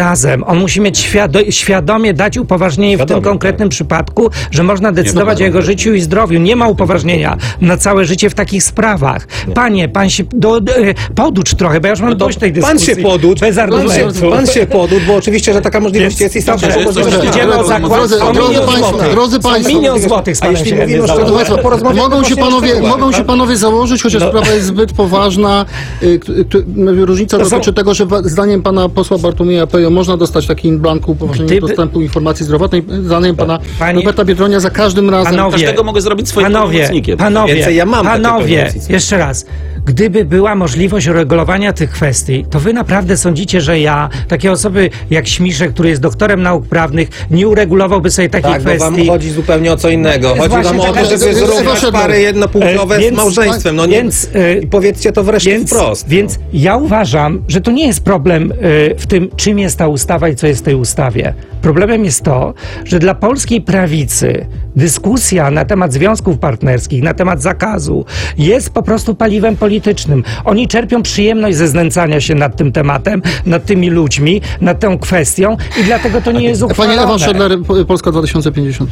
On musi mieć świado- świadomie dać upoważnienie w tym Świadomie, konkretnym przypadku, że można decydować o jego konkretnie. życiu i zdrowiu. Nie ma upoważnienia na całe życie w takich sprawach. Panie, pan się do, do, poducz trochę, bo ja już mam dość tej dyskusji. Pan się poducz, Bez pan się, argumentu. pan się poducz, bo oczywiście, że taka możliwość jest i sam Dobrze, mogę dobrze, zrobić. idziemy o zakład, Drodzy, o drodzy milion państwo, złotych. drodzy O państwo, milion złotych z a panem jeśli się mówimy chętnie o założę. Drodzy Dobrze, państwo, porozmawiamy mogą się właśnie o panowie, szczegółach, mogą się tak? panowie założyć, chociaż No. sprawa jest zbyt poważna. Y, k- k- Różnica To są- dotyczy tego, że wa- zdaniem pana posła Bartłomieja Pejo można dostać taki in blanco upoważnienie Gdyby- dostępu informacji zdrowotnej. Zdaniem pana Panie- Roberta Biedronia za każdym razem. Panowie, Każdego mogę zrobić swoim panowie, pełnomocnikiem. panowie, Więcej ja mam takie panowie, pełnomocnictwo. jeszcze raz. Gdyby była możliwość uregulowania tych kwestii, to wy naprawdę sądzicie, że ja, takie osoby jak Śmiszek, który jest doktorem nauk prawnych, nie uregulowałby sobie takiej Tak, bo wam kwestii? chodzi zupełnie o co innego. Chodzi Właśnie wam o taka- to, żeby Ewa zrównać Szedler. pary jednopłciowe E, z więc- małżeństwem. No nie, więc, e, i powiedzcie to wreszcie Więc, wprost. więc ja uważam, że to nie jest problem y, w tym, czym jest ta ustawa i co jest w tej ustawie. Problemem jest to, że dla polskiej prawicy dyskusja na temat związków partnerskich, na temat zakazu jest po prostu paliwem politycznym. Oni czerpią przyjemność ze znęcania się nad tym tematem, nad tymi ludźmi, nad tą kwestią i dlatego to nie jest Panie uchwalone. Ewa Szedler, P- Polska dwa tysiące pięćdziesiąt.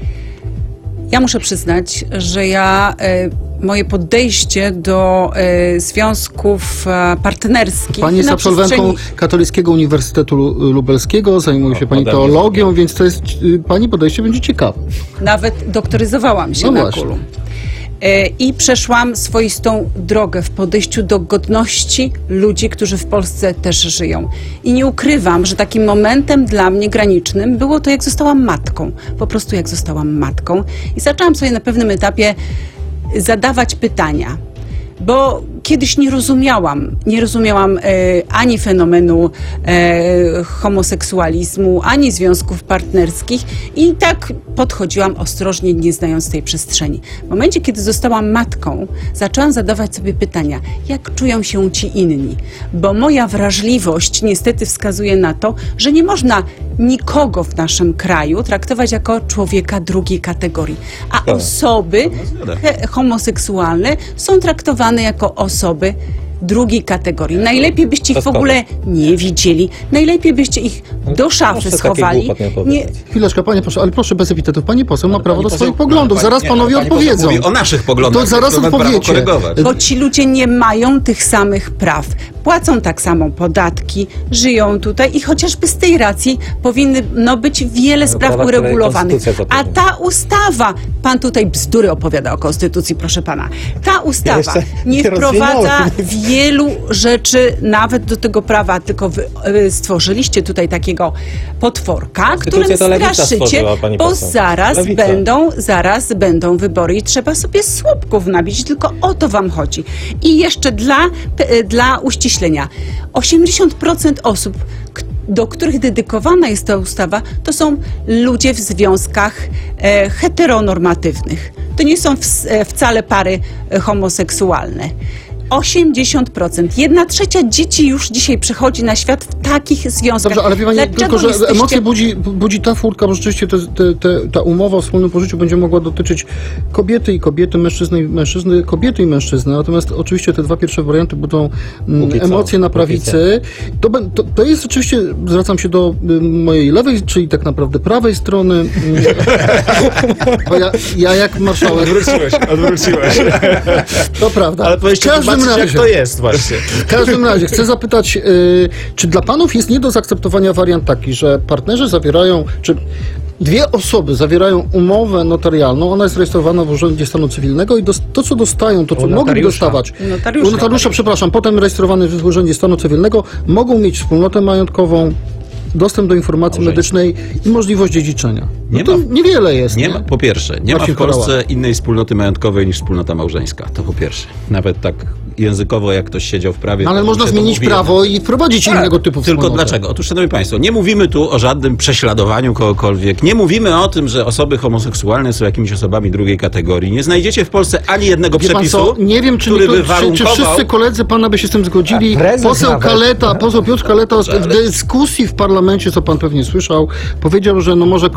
Ja muszę przyznać, że ja e, moje podejście do e, związków e, partnerskich Pani jest na absolwentką przestrzeni- Katolickiego Uniwersytetu Lu- Lubelskiego, zajmuje się pani ode mnie teologią, więc to jest, y, pani podejście będzie ciekawe. Nawet doktoryzowałam się No na właśnie. Kulu. E, I przeszłam swoistą drogę w podejściu do godności ludzi, którzy w Polsce też żyją. I nie ukrywam, że takim momentem dla mnie granicznym było to, jak zostałam matką. Po prostu jak zostałam matką. I zaczęłam sobie na pewnym etapie zadawać pytania. Bo kiedyś nie rozumiałam, nie rozumiałam e, ani fenomenu e, homoseksualizmu, ani związków partnerskich i tak podchodziłam ostrożnie, nie znając tej przestrzeni. W momencie, kiedy zostałam matką, zaczęłam zadawać sobie pytania, jak czują się ci inni? Bo moja wrażliwość niestety wskazuje na to, że nie można nikogo w naszym kraju traktować jako człowieka drugiej kategorii, a Tak. osoby he- homoseksualne są traktowane jako osoby drugiej kategorii. Najlepiej byście ich To w ogóle nie widzieli, najlepiej byście ich do szafy proszę takie schowali. głupot nie Nie, opowiadać. Chwileczkę, panie proszę, ale proszę bez epitetów. Pani poseł ma prawo do Pani swoich poseł- poglądów. pani- Zaraz nie, panowie pani poseł odpowiedzą. mówi o naszych poglądach. To zaraz więc mamy prawo odpowiecie. korygować. bo ci ludzie nie mają tych samych praw. Płacą tak samo podatki, żyją tutaj i chociażby z tej racji powinny no, być wiele spraw prawa, które uregulowanych. konstytucja A zapewnia. ta ustawa, pan tutaj bzdury opowiada o konstytucji, proszę pana. Ta ustawa jeszcze nie nie wprowadza rozwinąłem. wielu rzeczy nawet do tego prawa, tylko wy y, stworzyliście tutaj takiego potworka, Konstytucję którym to lewica straszycie, stworzyła, pani bo poseł. zaraz Lewica. będą, zaraz będą wybory i trzeba sobie słupków nabić, tylko o to wam chodzi. I jeszcze dla, p- dla uściślenia, osiemdziesiąt procent osób, k- do których dedykowana jest ta ustawa, to są ludzie w związkach e, heteronormatywnych. To nie są w, e, wcale pary e, homoseksualne. osiemdziesiąt procent. Jedna trzecia dzieci już dzisiaj przychodzi na świat w takich związkach. Dobrze, ale wie pani, Dlaczego tylko że jesteście- emocje budzi, budzi ta furtka, bo rzeczywiście te, te, te, ta umowa o wspólnym pożyciu będzie mogła dotyczyć kobiety i kobiety, mężczyzny i mężczyzny, kobiety i mężczyzny. Natomiast oczywiście te dwa pierwsze warianty budzą mm, Póki co, emocje na póki prawicy. To, bę- to, to jest oczywiście, zwracam się do y, mojej lewej, czyli tak naprawdę prawej strony. Mm, bo ja, ja jak marszałek, Odwróciłeś, odwróciłeś. to prawda. Ale W powinniście każdym zobaczyć, jak razie- to jest właśnie. W każdym razie chcę zapytać, y, czy dla panów jest nie do zaakceptowania wariant taki, że partnerzy zawierają, czy dwie osoby zawierają umowę notarialną, ona jest rejestrowana w Urzędzie Stanu Cywilnego i dos- to, co dostają, to, co U mogli notariusza. dostawać, Notariusza. u notariusza, przepraszam, potem rejestrowany w Urzędzie Stanu Cywilnego, mogą mieć wspólnotę majątkową, dostęp do informacji medycznej i możliwość dziedziczenia. No Nie to ma- niewiele jest, Nie nie? ma, po pierwsze, nie Marcin ma w Polsce Horała. innej wspólnoty majątkowej niż wspólnota małżeńska. To po pierwsze. Nawet tak językowo, jak ktoś siedział w prawie. No, ale to można się to zmienić mówi. prawo i wprowadzić Tak, innego typu Tylko wspólnotę. dlaczego? Otóż, szanowni państwo, nie mówimy tu o żadnym prześladowaniu kogokolwiek. Nie mówimy o tym, że osoby homoseksualne są jakimiś osobami drugiej kategorii. Nie znajdziecie w Polsce ani jednego Wie pan przepisu, co, nie wiem, czy, który niektórzy- by czy, czy warunkował... wszyscy koledzy pana by się z tym zgodzili. A prezes Poseł nawet. Kaleta, poseł Piotr Kaleta w dyskusji w parlamencie, co pan pewnie słyszał, powiedział, że no może ktoś będzie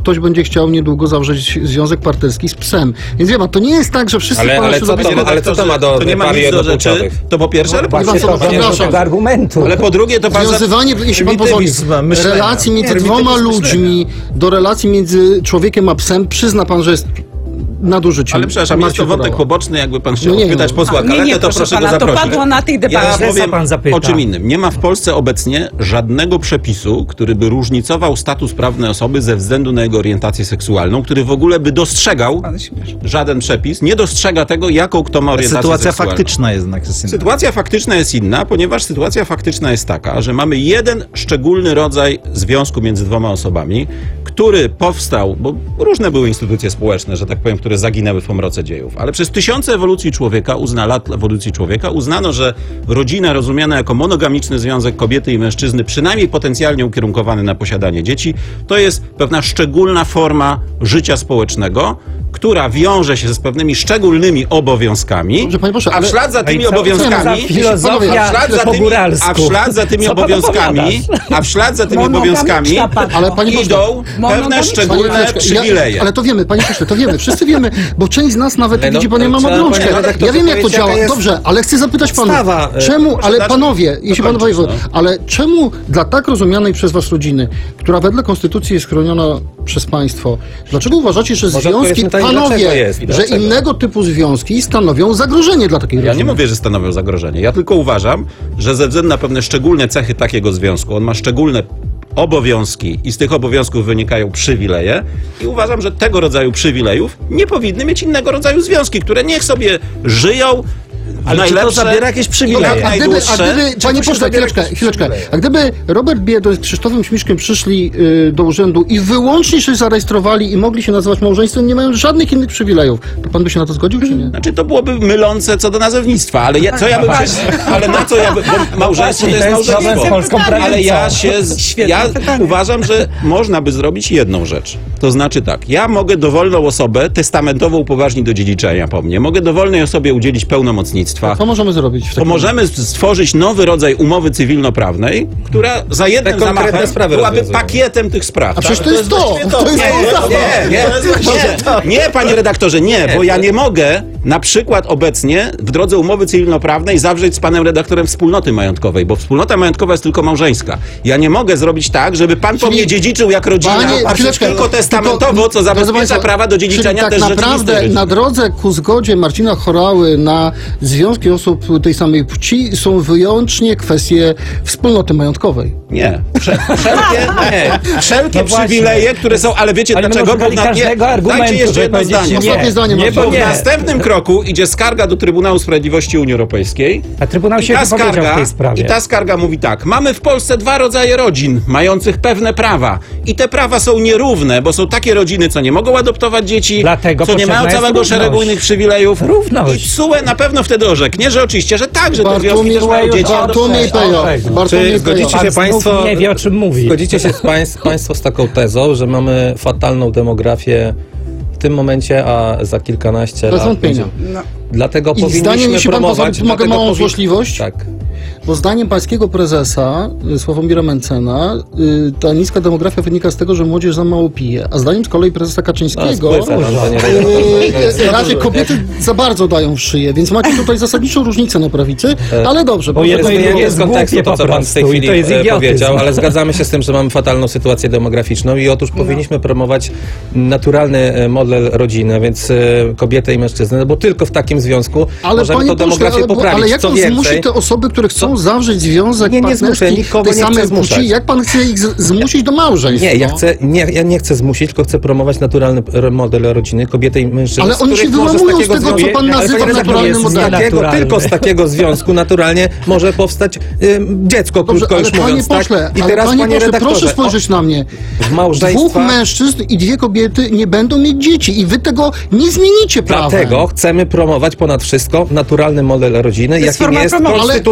będzie chciał niedługo zawrzeć związek partnerski z psem. Więc wie pan, to nie jest tak, że wszyscy Ale, pana ale, co środowiska- to, ale co to ma do to nie ma par nic do rzeczy, jednopłciowych? to po pierwsze, ale po, Właśnie Właśnie to, to do przepraszam. tego argumentu. ale po drugie to pan za... Związywanie, jeśli pan pozwoli, Prymitywizm myślenia. relacji między Prymitywizm dwoma myślenia. ludźmi do relacji między człowiekiem a psem, przyzna pan, że jest nadużyciem. Ale przepraszam, jest to Marcin wątek Horała. poboczny, jakby pan chciał No nie, odpytać no. posła Nie, Kaletę, nie, to proszę proszę pana, go to zaprosić. padło na tej debacie. Ja Że powiem pan zapyta. o czym innym. Nie ma w Polsce obecnie żadnego przepisu, który by różnicował status prawny osoby ze względu na jego orientację seksualną, który w ogóle by dostrzegał, Pan śmiesz. żaden przepis nie dostrzega tego, jaką kto ma orientację Sytuacja seksualną. faktyczna jednak jest inna. Sytuacja faktyczna jest inna, ponieważ sytuacja faktyczna jest taka, że mamy jeden szczególny rodzaj związku między dwoma osobami, który powstał, bo różne były instytucje społeczne, że tak powiem, które zaginęły w pomroce dziejów, ale przez tysiące ewolucji człowieka, uzna lat ewolucji człowieka, uznano, że rodzina rozumiana jako monogamiczny związek kobiety i mężczyzny, przynajmniej potencjalnie ukierunkowany na posiadanie dzieci, to jest pewna szczególna forma życia społecznego, która wiąże się z pewnymi szczególnymi obowiązkami, Dobrze, panie pośle, a w ale- ślad za A i tymi co- co to za obowiązkami, filozofia a w ślad za po tymi, góralsku? a w ślad za tymi Co pan obowiązkami, opowiadasz? a w ślad za tymi Monogamiczna obowiązkami pani. Ale pani pośle, idą pewne monogamiczna. szczególne Chwileczkę, przywileje. Ja, ale to wiemy, panie pośle, to wiemy. Wszyscy wiemy, bo część z nas nawet, Ale no, widzi pan, ja ale mam trzeba, obrączkę. panie redaktorze, Ja wiem, jak to powiedzieć, działa. jaka jest Dobrze, ale chcę zapytać pana, podstawa, e, czemu, ale dać- panowie, jeśli pan dokończyć, powie, no. ale czemu dla tak rozumianej przez was rodziny, która wedle konstytucji jest chroniona przez państwo, dlaczego uważacie, że Może związki, odpowiedzmy tak, panowie, dlaczego jest i że dlaczego? innego typu związki stanowią zagrożenie dla takiej Ja rodziny? nie mówię, że stanowią zagrożenie. Ja tylko uważam, że ze względu na pewne szczególne cechy takiego związku, on ma szczególne obowiązki i z tych obowiązków wynikają przywileje i uważam, że tego rodzaju przywilejów nie powinny mieć innego rodzaju związki, które niech sobie żyją Ale czy to najlepsze zabiera jakieś i przywileje? jak A gdyby, a najdłuższe. gdyby panie to się pośle, zabiera chwileczkę, jakieś chwileczkę. przywileje? A gdyby Robert Biedroń z Krzysztofem Śmiszkiem przyszli y, do urzędu i wyłącznie się zarejestrowali i mogli się nazywać małżeństwem, nie mają żadnych innych przywilejów, to pan by się na to zgodził, czy nie? Znaczy to byłoby mylące co do nazewnictwa, ale ja, co ja bym się, ale na co ja bym, bo małżeństwo to jest to jest problem z małżeństwo. polską prawicą. Ale ja się, z, Świetne ja pytanie. uważam, że można by zrobić jedną rzecz. To znaczy tak, ja mogę dowolną osobę testamentowo upoważnić do dziedziczenia po mnie, mogę dowolnej osobie udzielić pełnomocnictwa. Co możemy zrobić w To takim możemy stworzyć nowy rodzaj umowy cywilnoprawnej, która za jednym Te konkretne zamachem sprawy byłaby rozwiązują. pakietem tych spraw. A przecież tak? to jest to! właściwie To jest nie, to! nie, nie, nie, nie, panie redaktorze, nie, bo ja nie mogę na przykład obecnie w drodze umowy cywilnoprawnej zawrzeć z panem redaktorem wspólnoty majątkowej, bo wspólnota majątkowa jest tylko małżeńska. Ja nie mogę zrobić tak, żeby pan po Czyli- mnie dziedziczył jak rodzina, Panie, a chwileczkę, tylko testamentowo, tylko- co zabezpiecza Państwa, prawa do dziedziczenia czyli tak też naprawdę rzeczywistej rodziny. na drodze ku zgodzie Marcina Horały na związki osób tej samej płci są wyłącznie kwestie wspólnoty majątkowej. Nie. Prze- Wszelkie, nie. Wszelkie No właśnie. przywileje, które są, ale wiecie Ale my dlaczego? używali na- każdego argumentu, dajcie jeszcze żeby jedno powiedzieć zdanie. nie. Ostatnie zdanie, Nie, Marcin. bo W nie. następnym kroku idzie skarga do Trybunału Sprawiedliwości Unii Europejskiej. A Trybunał I się ta, wypowiedział w skarga, tej sprawie. I ta skarga mówi tak, mamy w Polsce dwa rodzaje rodzin, mających pewne prawa. I te prawa są nierówne, bo są takie rodziny, co nie mogą adoptować dzieci, Dlatego co nie potrzebna mają jest całego równość. szeregu innych przywilejów. Równość. I S U E na pewno wtedy orzeknie, że oczywiście, że tak, że te związki Bartłomiej też mają dzieci Bartłomiej adoptować. Pejo. Bartłomiej Czy zgodzicie Pejo. się Pan znów państwo- nie wie, o czym mówi. Zgodzicie się z państw, państwo z taką tezą, że mamy fatalną demografię w tym momencie, a za kilkanaście Bez lat wątpienia. będzie- Dlatego I powinniśmy zdaniem, jeśli pan promować... pozwoli, mogę dlatego małą powi- złośliwość? Tak. Bo zdaniem pańskiego prezesa y, Sławomira Mencena y, ta niska demografia wynika z tego, że młodzież za mało pije. A zdaniem z kolei prezesa Kaczyńskiego No, spłyca nam, panie y, y, raczej kobiety za bardzo dają w szyję, więc macie tutaj zasadniczą różnicę na prawicy, ale dobrze. Bo bo jedno to i jest- drugie jest z kontekstu głupie to, co po pan w tej prostu i chwili to jest e, idiotyzm. powiedział, ale zgadzamy się z tym, że mamy fatalną sytuację demograficzną i otóż powinniśmy promować naturalny e, model rodziny, a więc e, kobietę i mężczyznę, no bo tylko w takim związku Ale możemy panie tą demografię pośle, ale, bo- poprawić. ale jak Co pan zmusi więcej, te osoby, które chcą zawrzeć związek Nie, nie zmuszę, partnerski nikogo tej nie chcę samej zmuszać. płci, jak pan chce ich z- zmusić do małżeństwa? nie, ja chcę, nie, ja nie chcę zmusić, tylko chcę promować naturalny r- model rodziny, kobiety i mężczyzny. Ale z oni których się może wyłamują z takiego tego, co związku- pan Ale nazywa panie naturalnym redaktorze, z modelem. takiego, Naturalny. tylko z takiego związku naturalnie może powstać y, dziecko, Dobrze, krótko ale już panie mówiąc. pośle, tak? I ale teraz, panie panie pośle, redaktorze, proszę spojrzeć na mnie. w Dwóch małżeństwa... mężczyzn i dwie kobiety nie będą mieć dzieci i wy tego nie zmienicie prawem. Dlatego chcemy promować ponad wszystko naturalny model rodziny, jest jaki forma jest promocji. Ale, ale konstytucyjny. jak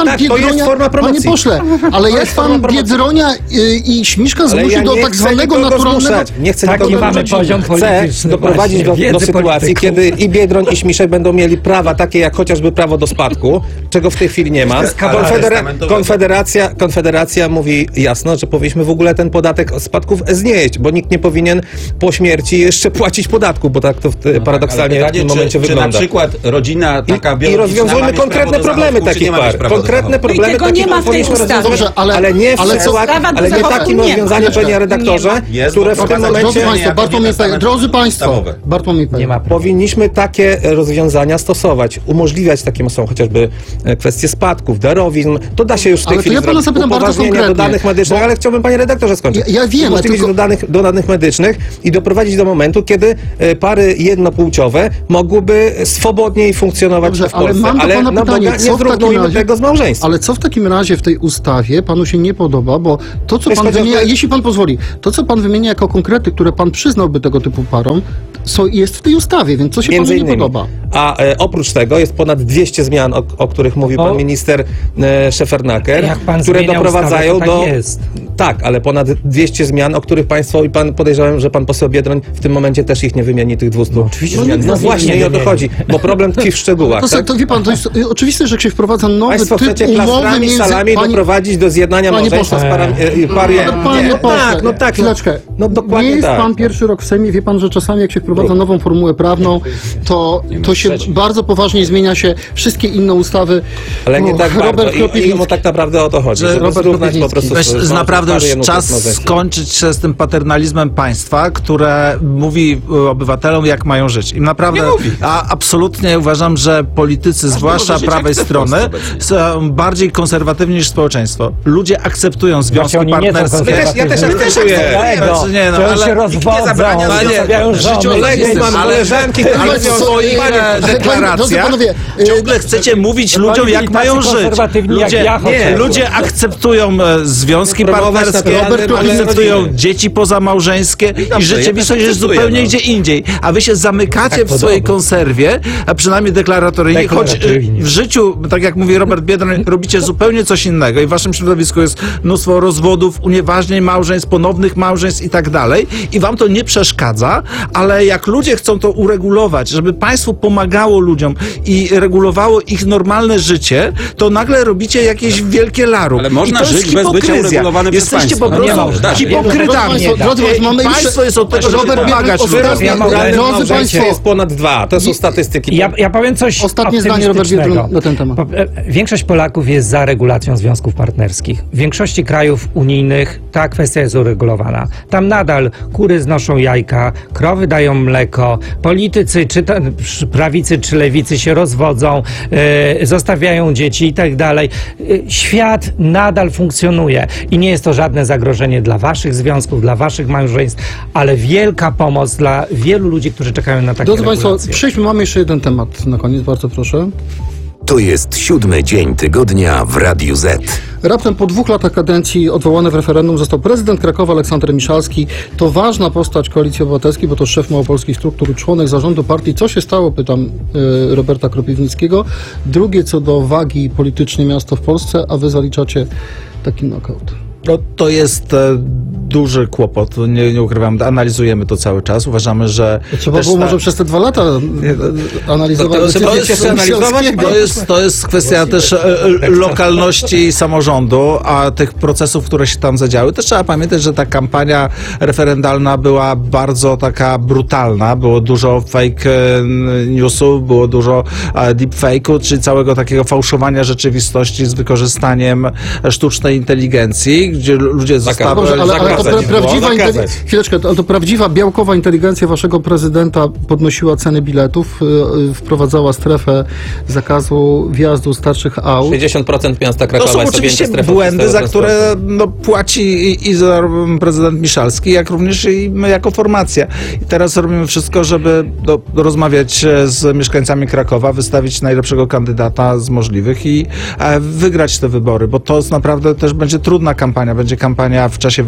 pan Tak, to jest Biedronia, forma promocji. panie pośle, ale To jest jest forma pan promocji. Biedronia y, i Śmiszka Ale zmusił ja do nie tak chcę zwanego nikogo naturalnego... zmuszać. Nie chcę Taki nikogo mamy zmuszać. poziom Chcę polityczny doprowadzić właśnie, do, do wiedzy sytuacji, polityków. kiedy i Biedroń, i Śmiszek będą mieli prawa takie jak chociażby prawo do spadku, czego w tej chwili nie ma. Konfedera- Konfederacja, Konfederacja mówi jasno, że powinniśmy w ogóle ten podatek od spadków znieść, bo nikt nie powinien po śmierci jeszcze płacić podatku, bo tak to w, No paradoksalnie tak, ale w tym pytanie, momencie czy, wygląda. Czy na przykład rodzina taka I, I biologiczna ma rozwiązujmy mieć konkretne prawo do problemy zachowu, czy takich nie ma mieć par. prawa do Konkretne zachowu? problemy tego takich nie ma w tej powinniśmy ustawie. rozwiązywać, Dobrze, ale- ale nie w ale co- sytuacji- Prawa do ale nie zachowu takim nie ma. rozwiązaniem, Chwileczkę. panie redaktorze, Jest, które bo w tym wprowadzamy momencie... Drodzy Państwo, jako Bartłomiej P. nietestamentowe Drodzy Państwo, ustawowe. Bartłomiej P. Nie ma Powinniśmy takie rozwiązania stosować, umożliwiać takim osobom chociażby e, kwestie spadków, darowizn. To da się już w tej Ale to chwili ja pana zrobić. zapytam bardzo Upoważnienia do konkretnie, danych medycznych, bo- ale chciałbym, panie redaktorze, skończyć. Ja- ja wiem, ale Umożliwić tylko- do, danych, do danych medycznych i doprowadzić do momentu, kiedy e, pary jednopłciowe mogłyby swobodniej funkcjonować Dobrze, w Polsce. ale mam do pana no, pytanie, bo nie co w takim zrównujmy razie- tego z małżeństwem. Ale co w takim razie w tej ustawie panu się nie podoba, bo to, co jest pan chociażby- wymienia, jeśli pan pozwoli, to, co pan wymienia jako konkrety, które pan przyznałby tego typu parom, są, jest w tej ustawie, więc co się Między panu nie innymi. podoba? A e, oprócz tego jest ponad dwieście zmian, o, o których mówił Bo- pan minister e, Szefernaker, Jak pan które zmienia doprowadzają ustawę, to do... tak jest. Tak, ale ponad dwieście zmian, o których państwo i pan podejrzewam, że pan poseł Biedroń w tym momencie też ich nie wymieni, tych dwieście. No, oczywiście, zmian. że nie No wymieni, właśnie nie i o to wymieni. chodzi, bo problem tkwi w szczegółach. To, tak? to wie pan, to jest y, oczywiste, że jak się wprowadza nowy Państwo typ chcecie umowy plastrami, między... salami pani- doprowadzić do zjednania Panie małżeństwa z pośle. parami... E, par, Ale panie nie, pośle, tak, no tak. chwileczkę. No dokładnie nie jest tak. pan pierwszy rok w Sejmie, wie pan, że czasami jak się wprowadza nową formułę prawną, to, to się bardzo poważnie zmienia się wszystkie inne ustawy. Ale nie O, tak bardzo. Robert I, i Kropiwnicki. mu tak naprawdę o to chodzi, Że żeby Robert zrównać po Kropiwnicki. prostu... Weź, z- z- naprawdę pary już jednopłciowe czas małżeństwa. skończyć się z tym paternalizmem państwa, które mówi y, obywatelom, jak mają żyć. I naprawdę, a absolutnie uważam, że politycy, zwłaszcza może żyć prawej jak chce w strony, Polsce obecnie. są bardziej konserwatywni niż społeczeństwo. Ludzie akceptują związki oni nie są partnerskie. Ja też- ja też akceptuję. Znaczy, nie, no, że ale się rozwodzą, zabrania- zostawiają Panie, żony, życiu dzieci. Legisman, ale- koleżanki, ale które w mówią o swoich swoich Drodzy deklaracjach panowie, y, ciągle chcecie mówić ludziom, byli jak tacy mają żyć. konserwatywni jak Ludzie, ja nie, chociażby. ludzie akceptują e, związki Promować partnerskie, naprawdę akceptują rodziny. dzieci pozamałżeńskie i dobrze, rzeczywistość ja też jest akceptuję, zupełnie no. gdzie indziej. A wy się zamykacie Tak w swojej podobno. konserwie, a przynajmniej deklaratoryjnie, choć e, Deklaratywnie. w życiu, tak jak mówi Robert Biedroń, robicie zupełnie coś innego i w waszym środowisku jest mnóstwo rozwodów, unieważnień małżeństw, ponownych małżeństw i tak dalej i wam to nie przeszkadza, ale jak ludzie chcą to uregulować, żeby państwo pomagało ludziom i regulowało ich normalne życie, to nagle robicie jakieś wielkie laru. Ale można I to jest żyć bez bycia hipokryzja. uregulowanym przez Jesteście państwo. po No nie prostu można. hipokrytami. Drodzy Państwo, drodzy I Państwo, mamy państwo jeszcze- jest od tego, żeby Robert pomagać Biedroń, ludziom. ostatnia- Ja naturalnym Drodzy małżeństwie państwo, jest ponad dwa. To są statystyki. Ja, ja powiem coś Ostatnie zdanie, Robert optymistycznego. Biedroń, na ten temat. Po- e, Większość Polaków jest za regulacją związków partnerskich. W większości krajów unijnych ta kwestia jest uregulowana. Tam nadal kury znoszą jajka, krowy dają mleko, politycy, czy to, przy- prawicy, czy lewicy się rozwodzą, e, zostawiają dzieci i tak dalej. E, Świat nadal funkcjonuje i nie jest to żadne zagrożenie dla waszych związków, dla waszych małżeństw, ale wielka pomoc dla wielu ludzi, którzy czekają na takie Drodzy Państwo, regulacje. przejdźmy, mamy jeszcze jeden temat na koniec, bardzo proszę. To jest siódmy dzień tygodnia w Radiu Z. Raptem po dwóch latach kadencji odwołany w referendum został prezydent Krakowa Aleksander Miszalski. To ważna postać Koalicji Obywatelskiej, bo to szef małopolskich struktur, członek zarządu partii. Co się stało, pytam y, Roberta Kropiwnickiego. Drugie co do wagi politycznej miasto w Polsce, a wy zaliczacie taki knockout. No, to jest e, duży kłopot, nie, nie ukrywam, analizujemy to cały czas, uważamy, że... Trzeba też było ta- może przez te dwa lata e, analizować To- to- decyzję to jest jeszcze analizować? Miszalskiego. To jest, to jest kwestia też e, e, lokalności i samorządu, a tych procesów, które się tam zadziały. Też trzeba pamiętać, że ta kampania referendalna była bardzo taka brutalna. Było dużo fake e, newsów, było dużo e, deepfake'u, czyli całego takiego fałszowania rzeczywistości z wykorzystaniem sztucznej inteligencji, gdzie ludzie zostali... Dobrze, ale, ale to pra, Zakazać było, prawdziwa, inte- zakazać. chwileczkę, to, to prawdziwa białkowa inteligencja waszego prezydenta podnosiła ceny biletów, y, y, wprowadzała strefę zakazu wjazdu starszych aut. sześćdziesiąt procent miasta To Krakowa są jest oczywiście objęte strefą błędy, czystego za które transportu. no, płaci i, i za prezydent Miszalski, jak również i my jako formacja. I teraz robimy wszystko, żeby do, rozmawiać e, z mieszkańcami Krakowa, wystawić najlepszego kandydata z możliwych i e, wygrać te wybory, bo to jest naprawdę też będzie trudna kampania. Będzie kampania w czasie wakacji.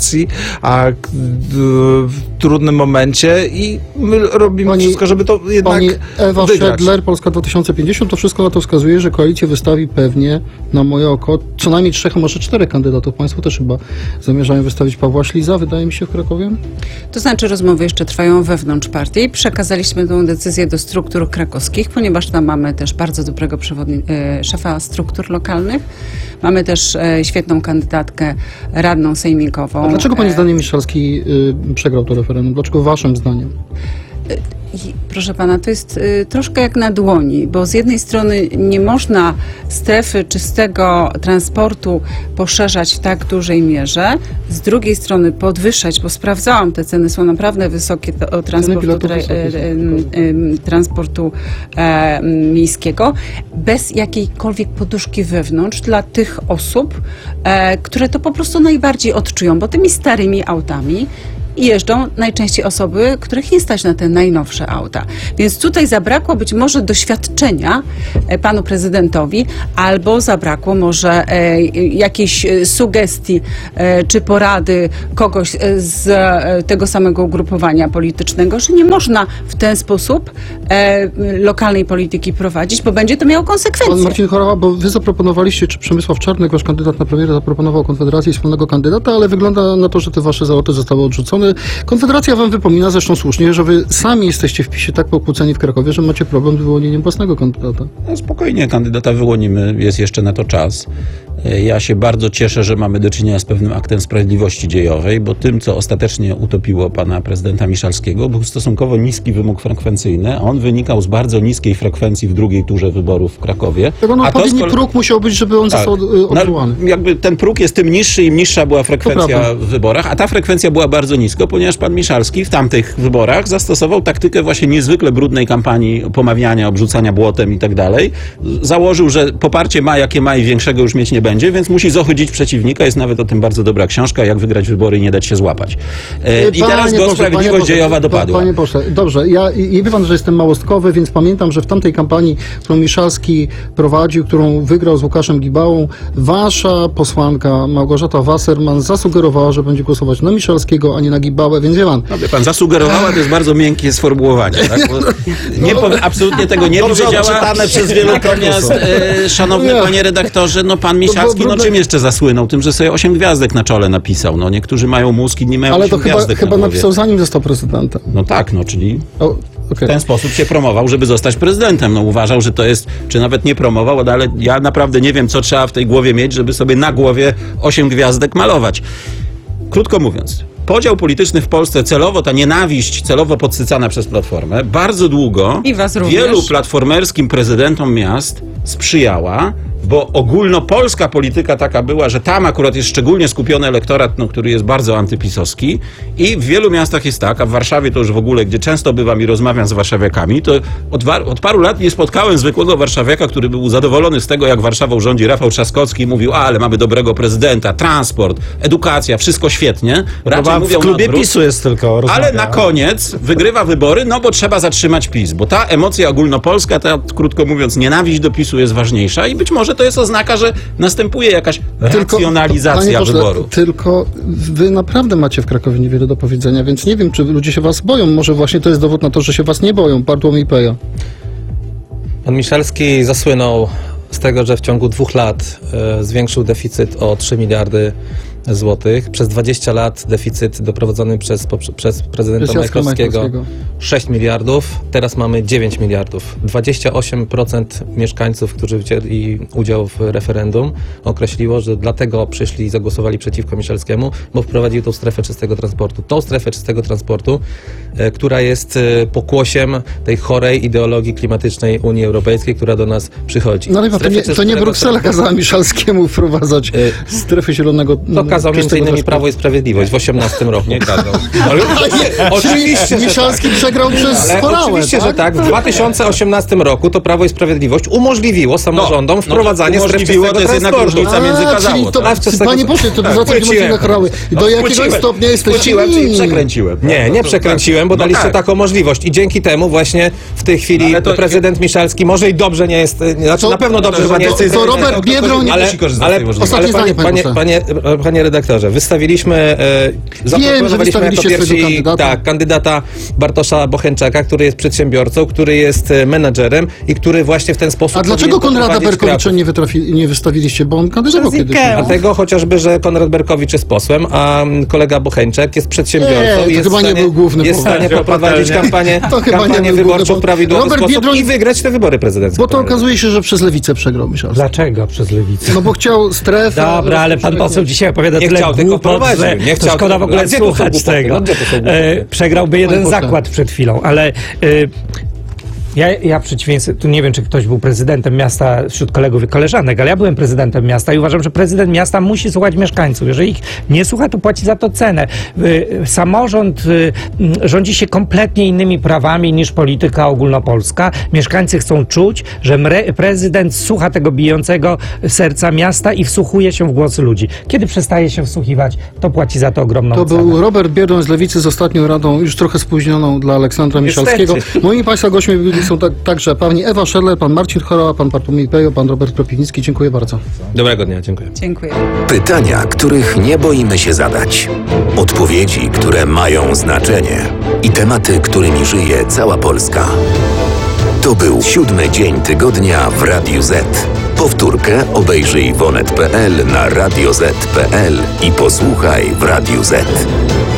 sytuacji, a k- d- w trudnym momencie i my robimy Pani- wszystko, żeby to jednak Pani Ewa wygrać. Szedler, Polska dwa tysiące pięćdziesiąt, to wszystko na to wskazuje, że koalicję wystawi pewnie na moje oko co najmniej trzech, a może czterech kandydatów. Państwo też chyba zamierzają wystawić Pawła Śliza, wydaje mi się, w Krakowie? To znaczy rozmowy jeszcze trwają wewnątrz partii. Przekazaliśmy tę decyzję do struktur krakowskich, ponieważ tam mamy też bardzo dobrego przewodni- e, szefa struktur lokalnych. Mamy też e, świetną kandydatkę radną sejmikową. A dlaczego Pani E, zdaniem Miszalski y, przegrał to referendum? Dlaczego Waszym zdaniem? I, proszę pana, to jest y, troszkę jak na dłoni, bo z jednej strony nie można strefy czystego transportu poszerzać w tak dużej mierze, z drugiej strony podwyższać, bo sprawdzałam, te ceny są naprawdę wysokie to, o transportu, biletów tra, wysokie y, są, y, y, transportu e, miejskiego, bez jakiejkolwiek poduszki wewnątrz dla tych osób, e, które to po prostu najbardziej odczują, bo tymi starymi autami i jeżdżą najczęściej osoby, których nie stać na te najnowsze auta. Więc tutaj zabrakło być może doświadczenia e, panu prezydentowi, albo zabrakło może e, jakiejś e, sugestii e, czy porady kogoś e, z e, tego samego ugrupowania politycznego, że nie można w ten sposób e, lokalnej polityki prowadzić, bo będzie to miało Pan konsekwencje. Marcin Chorała, bo wy zaproponowaliście, czy Przemysław Czarnek, wasz kandydat na premiera, zaproponował Konfederacji wspólnego kandydata, ale wygląda na to, że te wasze zaloty zostały odrzucone. Konfederacja wam wypomina, zresztą słusznie, że wy sami jesteście w PiSie tak pokłóceni w Krakowie, że macie problem z wyłonieniem własnego kandydata. No spokojnie, kandydata wyłonimy, jest jeszcze na to czas. Ja się bardzo cieszę, że mamy do czynienia z pewnym aktem sprawiedliwości dziejowej, bo tym, co ostatecznie utopiło pana prezydenta Miszalskiego, był stosunkowo niski wymóg frekwencyjny, a on wynikał z bardzo niskiej frekwencji w drugiej turze wyborów w Krakowie. Tego no, A to odpowiedni z kole- próg musiał być, żeby on Tak. został y, odwołany. No, jakby ten próg jest tym niższy, im niższa była To frekwencja prawda. w wyborach, a ta frekwencja była bardzo nisko, ponieważ pan Miszalski w tamtych wyborach zastosował taktykę właśnie niezwykle brudnej kampanii pomawiania, obrzucania błotem i tak dalej. Założył, że poparcie ma jakie ma i większego już mieć nie będzie, więc musi zohydzić przeciwnika. Jest nawet o tym bardzo dobra książka, jak wygrać wybory i nie dać się złapać. E, I teraz Panie go Boże, sprawiedliwość panie Boże, dziejowa pa- dopadła. Panie pośle, dobrze, ja i i wie pan, że jestem małostkowy, więc pamiętam, że w tamtej kampanii, którą Miszalski prowadził, którą wygrał z Łukaszem Gibałą, wasza posłanka Małgorzata Wasserman zasugerowała, że będzie głosować na Miszalskiego, a nie na Gibałę, więc wie pan, No, wie pan, zasugerowała, to jest bardzo miękkie sformułowanie. Tak? Bo nie powie, absolutnie tego nie Dobrze powiedziała. odczytane przez wielu Natomiast, e, szanowny Nie. panie redaktorze, no pan Miszalski, no problem- czym jeszcze zasłynął? Tym, że sobie osiem gwiazdek na czole napisał. No niektórzy mają mózg, inni mają ale osiem to chyba, gwiazdek chyba na głowie. napisał zanim został prezydentem. No tak, no czyli O, w okej. ten sposób się promował, żeby zostać prezydentem. No uważał, że to jest, czy nawet nie promował, ale ja naprawdę nie wiem, co trzeba w tej głowie mieć, żeby sobie na głowie osiem gwiazdek malować. Krótko mówiąc, podział polityczny w Polsce celowo, ta nienawiść celowo podsycana przez Platformę, bardzo długo I was również. wielu platformerskim prezydentom miast sprzyjała, bo ogólnopolska polityka taka była, że tam akurat jest szczególnie skupiony elektorat, no, który jest bardzo antypisowski i w wielu miastach jest tak, a w Warszawie to już w ogóle, gdzie często bywam i rozmawiam z warszawiakami, to od, war- od paru lat nie spotkałem zwykłego warszawiaka, który był zadowolony z tego, jak Warszawą rządzi Rafał Trzaskowski i mówił, a, ale mamy dobrego prezydenta, transport, edukacja, wszystko świetnie. Raczej Chyba w mówią na klubie odwrót. PiSu jest tylko Ale rozmawia. na koniec wygrywa wybory, no bo trzeba zatrzymać PiS, bo ta emocja ogólnopolska, ta, krótko mówiąc, nienawiść do PiSu jest ważniejsza i być może to jest oznaka, że następuje jakaś racjonalizacja panie pośle, wyboru. Tylko wy naprawdę macie w Krakowie niewiele do powiedzenia, więc nie wiem, czy ludzie się was boją. Może właśnie to jest dowód na to, że się was nie boją. Bartłomiej Peja. Pan Miszalski zasłynął z tego, że w ciągu dwóch lat e, zwiększył deficyt o trzy miliardy złotych. Przez dwadzieścia lat deficyt doprowadzony przez, poprze- przez prezydenta Przez Jacka Majchrowskiego Majchrowskiego. sześć miliardów, teraz mamy dziewięć miliardów. dwadzieścia osiem procent mieszkańców, którzy wzięli udział w referendum, określiło, że dlatego przyszli i zagłosowali przeciwko Miszalskiemu, bo wprowadził tą strefę czystego transportu. Tą strefę czystego transportu, e, która jest e, pokłosiem tej chorej ideologii klimatycznej Unii Europejskiej, która do nas przychodzi. No ale to Strefę nie, to nie czystego Bruksela transportu- kazała Miszalskiemu wprowadzać Y, strefy zielonego To kazał między czystego innymi transportu. Prawo i Sprawiedliwość w osiemnastym roku. Nie kazał. Ale, oczywiście, że Miszalski tak. przegrał przez Ale Horałę, oczywiście, tak? że tak. W dwa tysiące osiemnastym roku to Prawo i Sprawiedliwość umożliwiło samorządom no, wprowadzanie no, stref umożliwiło, czystego to jest jednak transportu. różnica między A, kazało, czyli to, tak? A, panie pośle, to tak, za co wróciłem. Horały. Do jakiego Wróciłem. stopnia jesteście Wróciłem, czyli inni? przekręciłem. Nie, nie przekręciłem, bo No daliście tak. taką możliwość i dzięki temu właśnie w tej chwili Ale to- prezydent Miszalski może i dobrze nie jest, nie, znaczy To- na pewno dobrze, to że nie chyba jest To decyzja- Robert Biedroń... ale, musi korzystać z ale, tej możliwości. ale Ostatnie panie, zdanie, panie, panie panie, panie redaktorze, wystawiliśmy, e, zaproponowaliśmy jako wystawiliście swojego pierwsi kandydata. tak, kandydata Bartosza Bocheńczaka, który jest przedsiębiorcą, który jest e, menadżerem i który właśnie w ten sposób A dlaczego powinien Konrada poprowadzić Berkowicza Kraków. nie, wytrafi, nie wystawiliście? Bo on kandydował kiedyś. Dlatego chociażby, że Konrad Berkowicz jest posłem, a mm, kolega Bocheńczak jest przedsiębiorcą Nie, to i jest chyba w nie stanie, był główny jest w powód. stanie poprowadzić kampanię, To chyba nie kampanię był główny wyborczą w powód. prawidłowy Robert sposób Biedroń- i wygrać te wybory prezydenckie. Bo to okazuje się, że przez lewicę przegrał Miszalski. Dlaczego przez lewicę? No bo chciał strefę... Dobra, ale pan poseł dzisiaj opowiada Nie tyle chciał, tylko głupot, prowadził. że Nie to chciał, szkoda w ogóle a gdzie to są słuchać głupoty? tego. No gdzie to są głupoty? E, przegrałby jeden Panie pośle. zakład przed chwilą, ale e, ja, ja przeciwieństwie, tu nie wiem, czy ktoś był prezydentem miasta wśród kolegów i koleżanek, ale ja byłem prezydentem miasta i uważam, że prezydent miasta musi słuchać mieszkańców. Jeżeli ich nie słucha, to płaci za to cenę. Y, Samorząd y, m, rządzi się kompletnie innymi prawami niż polityka ogólnopolska. Mieszkańcy chcą czuć, że mre, prezydent słucha tego bijącego serca miasta i wsłuchuje się w głosy ludzi. Kiedy przestaje się wsłuchiwać, to płaci za to ogromną To cenę. był Robert Biedroń z Lewicy z ostatnią radą, już trochę spóźnioną dla Aleksandra Niestety. Miszalskiego. Moimi Państwa gośćmi byli są tak, także pani Ewa Scheller, pan Marcin Horała, pan Bartłomiej Pejo, pan Robert Kropiwnicki. Dziękuję bardzo. Dobrego dnia, dziękuję. Dziękuję. Pytania, których nie boimy się zadać. Odpowiedzi, które mają znaczenie. I tematy, którymi żyje cała Polska. To był siódmy dzień tygodnia w Radiu Z. Powtórkę obejrzyj w onet kropka pe el, na radio zet kropka pe el i posłuchaj w Radiu Z.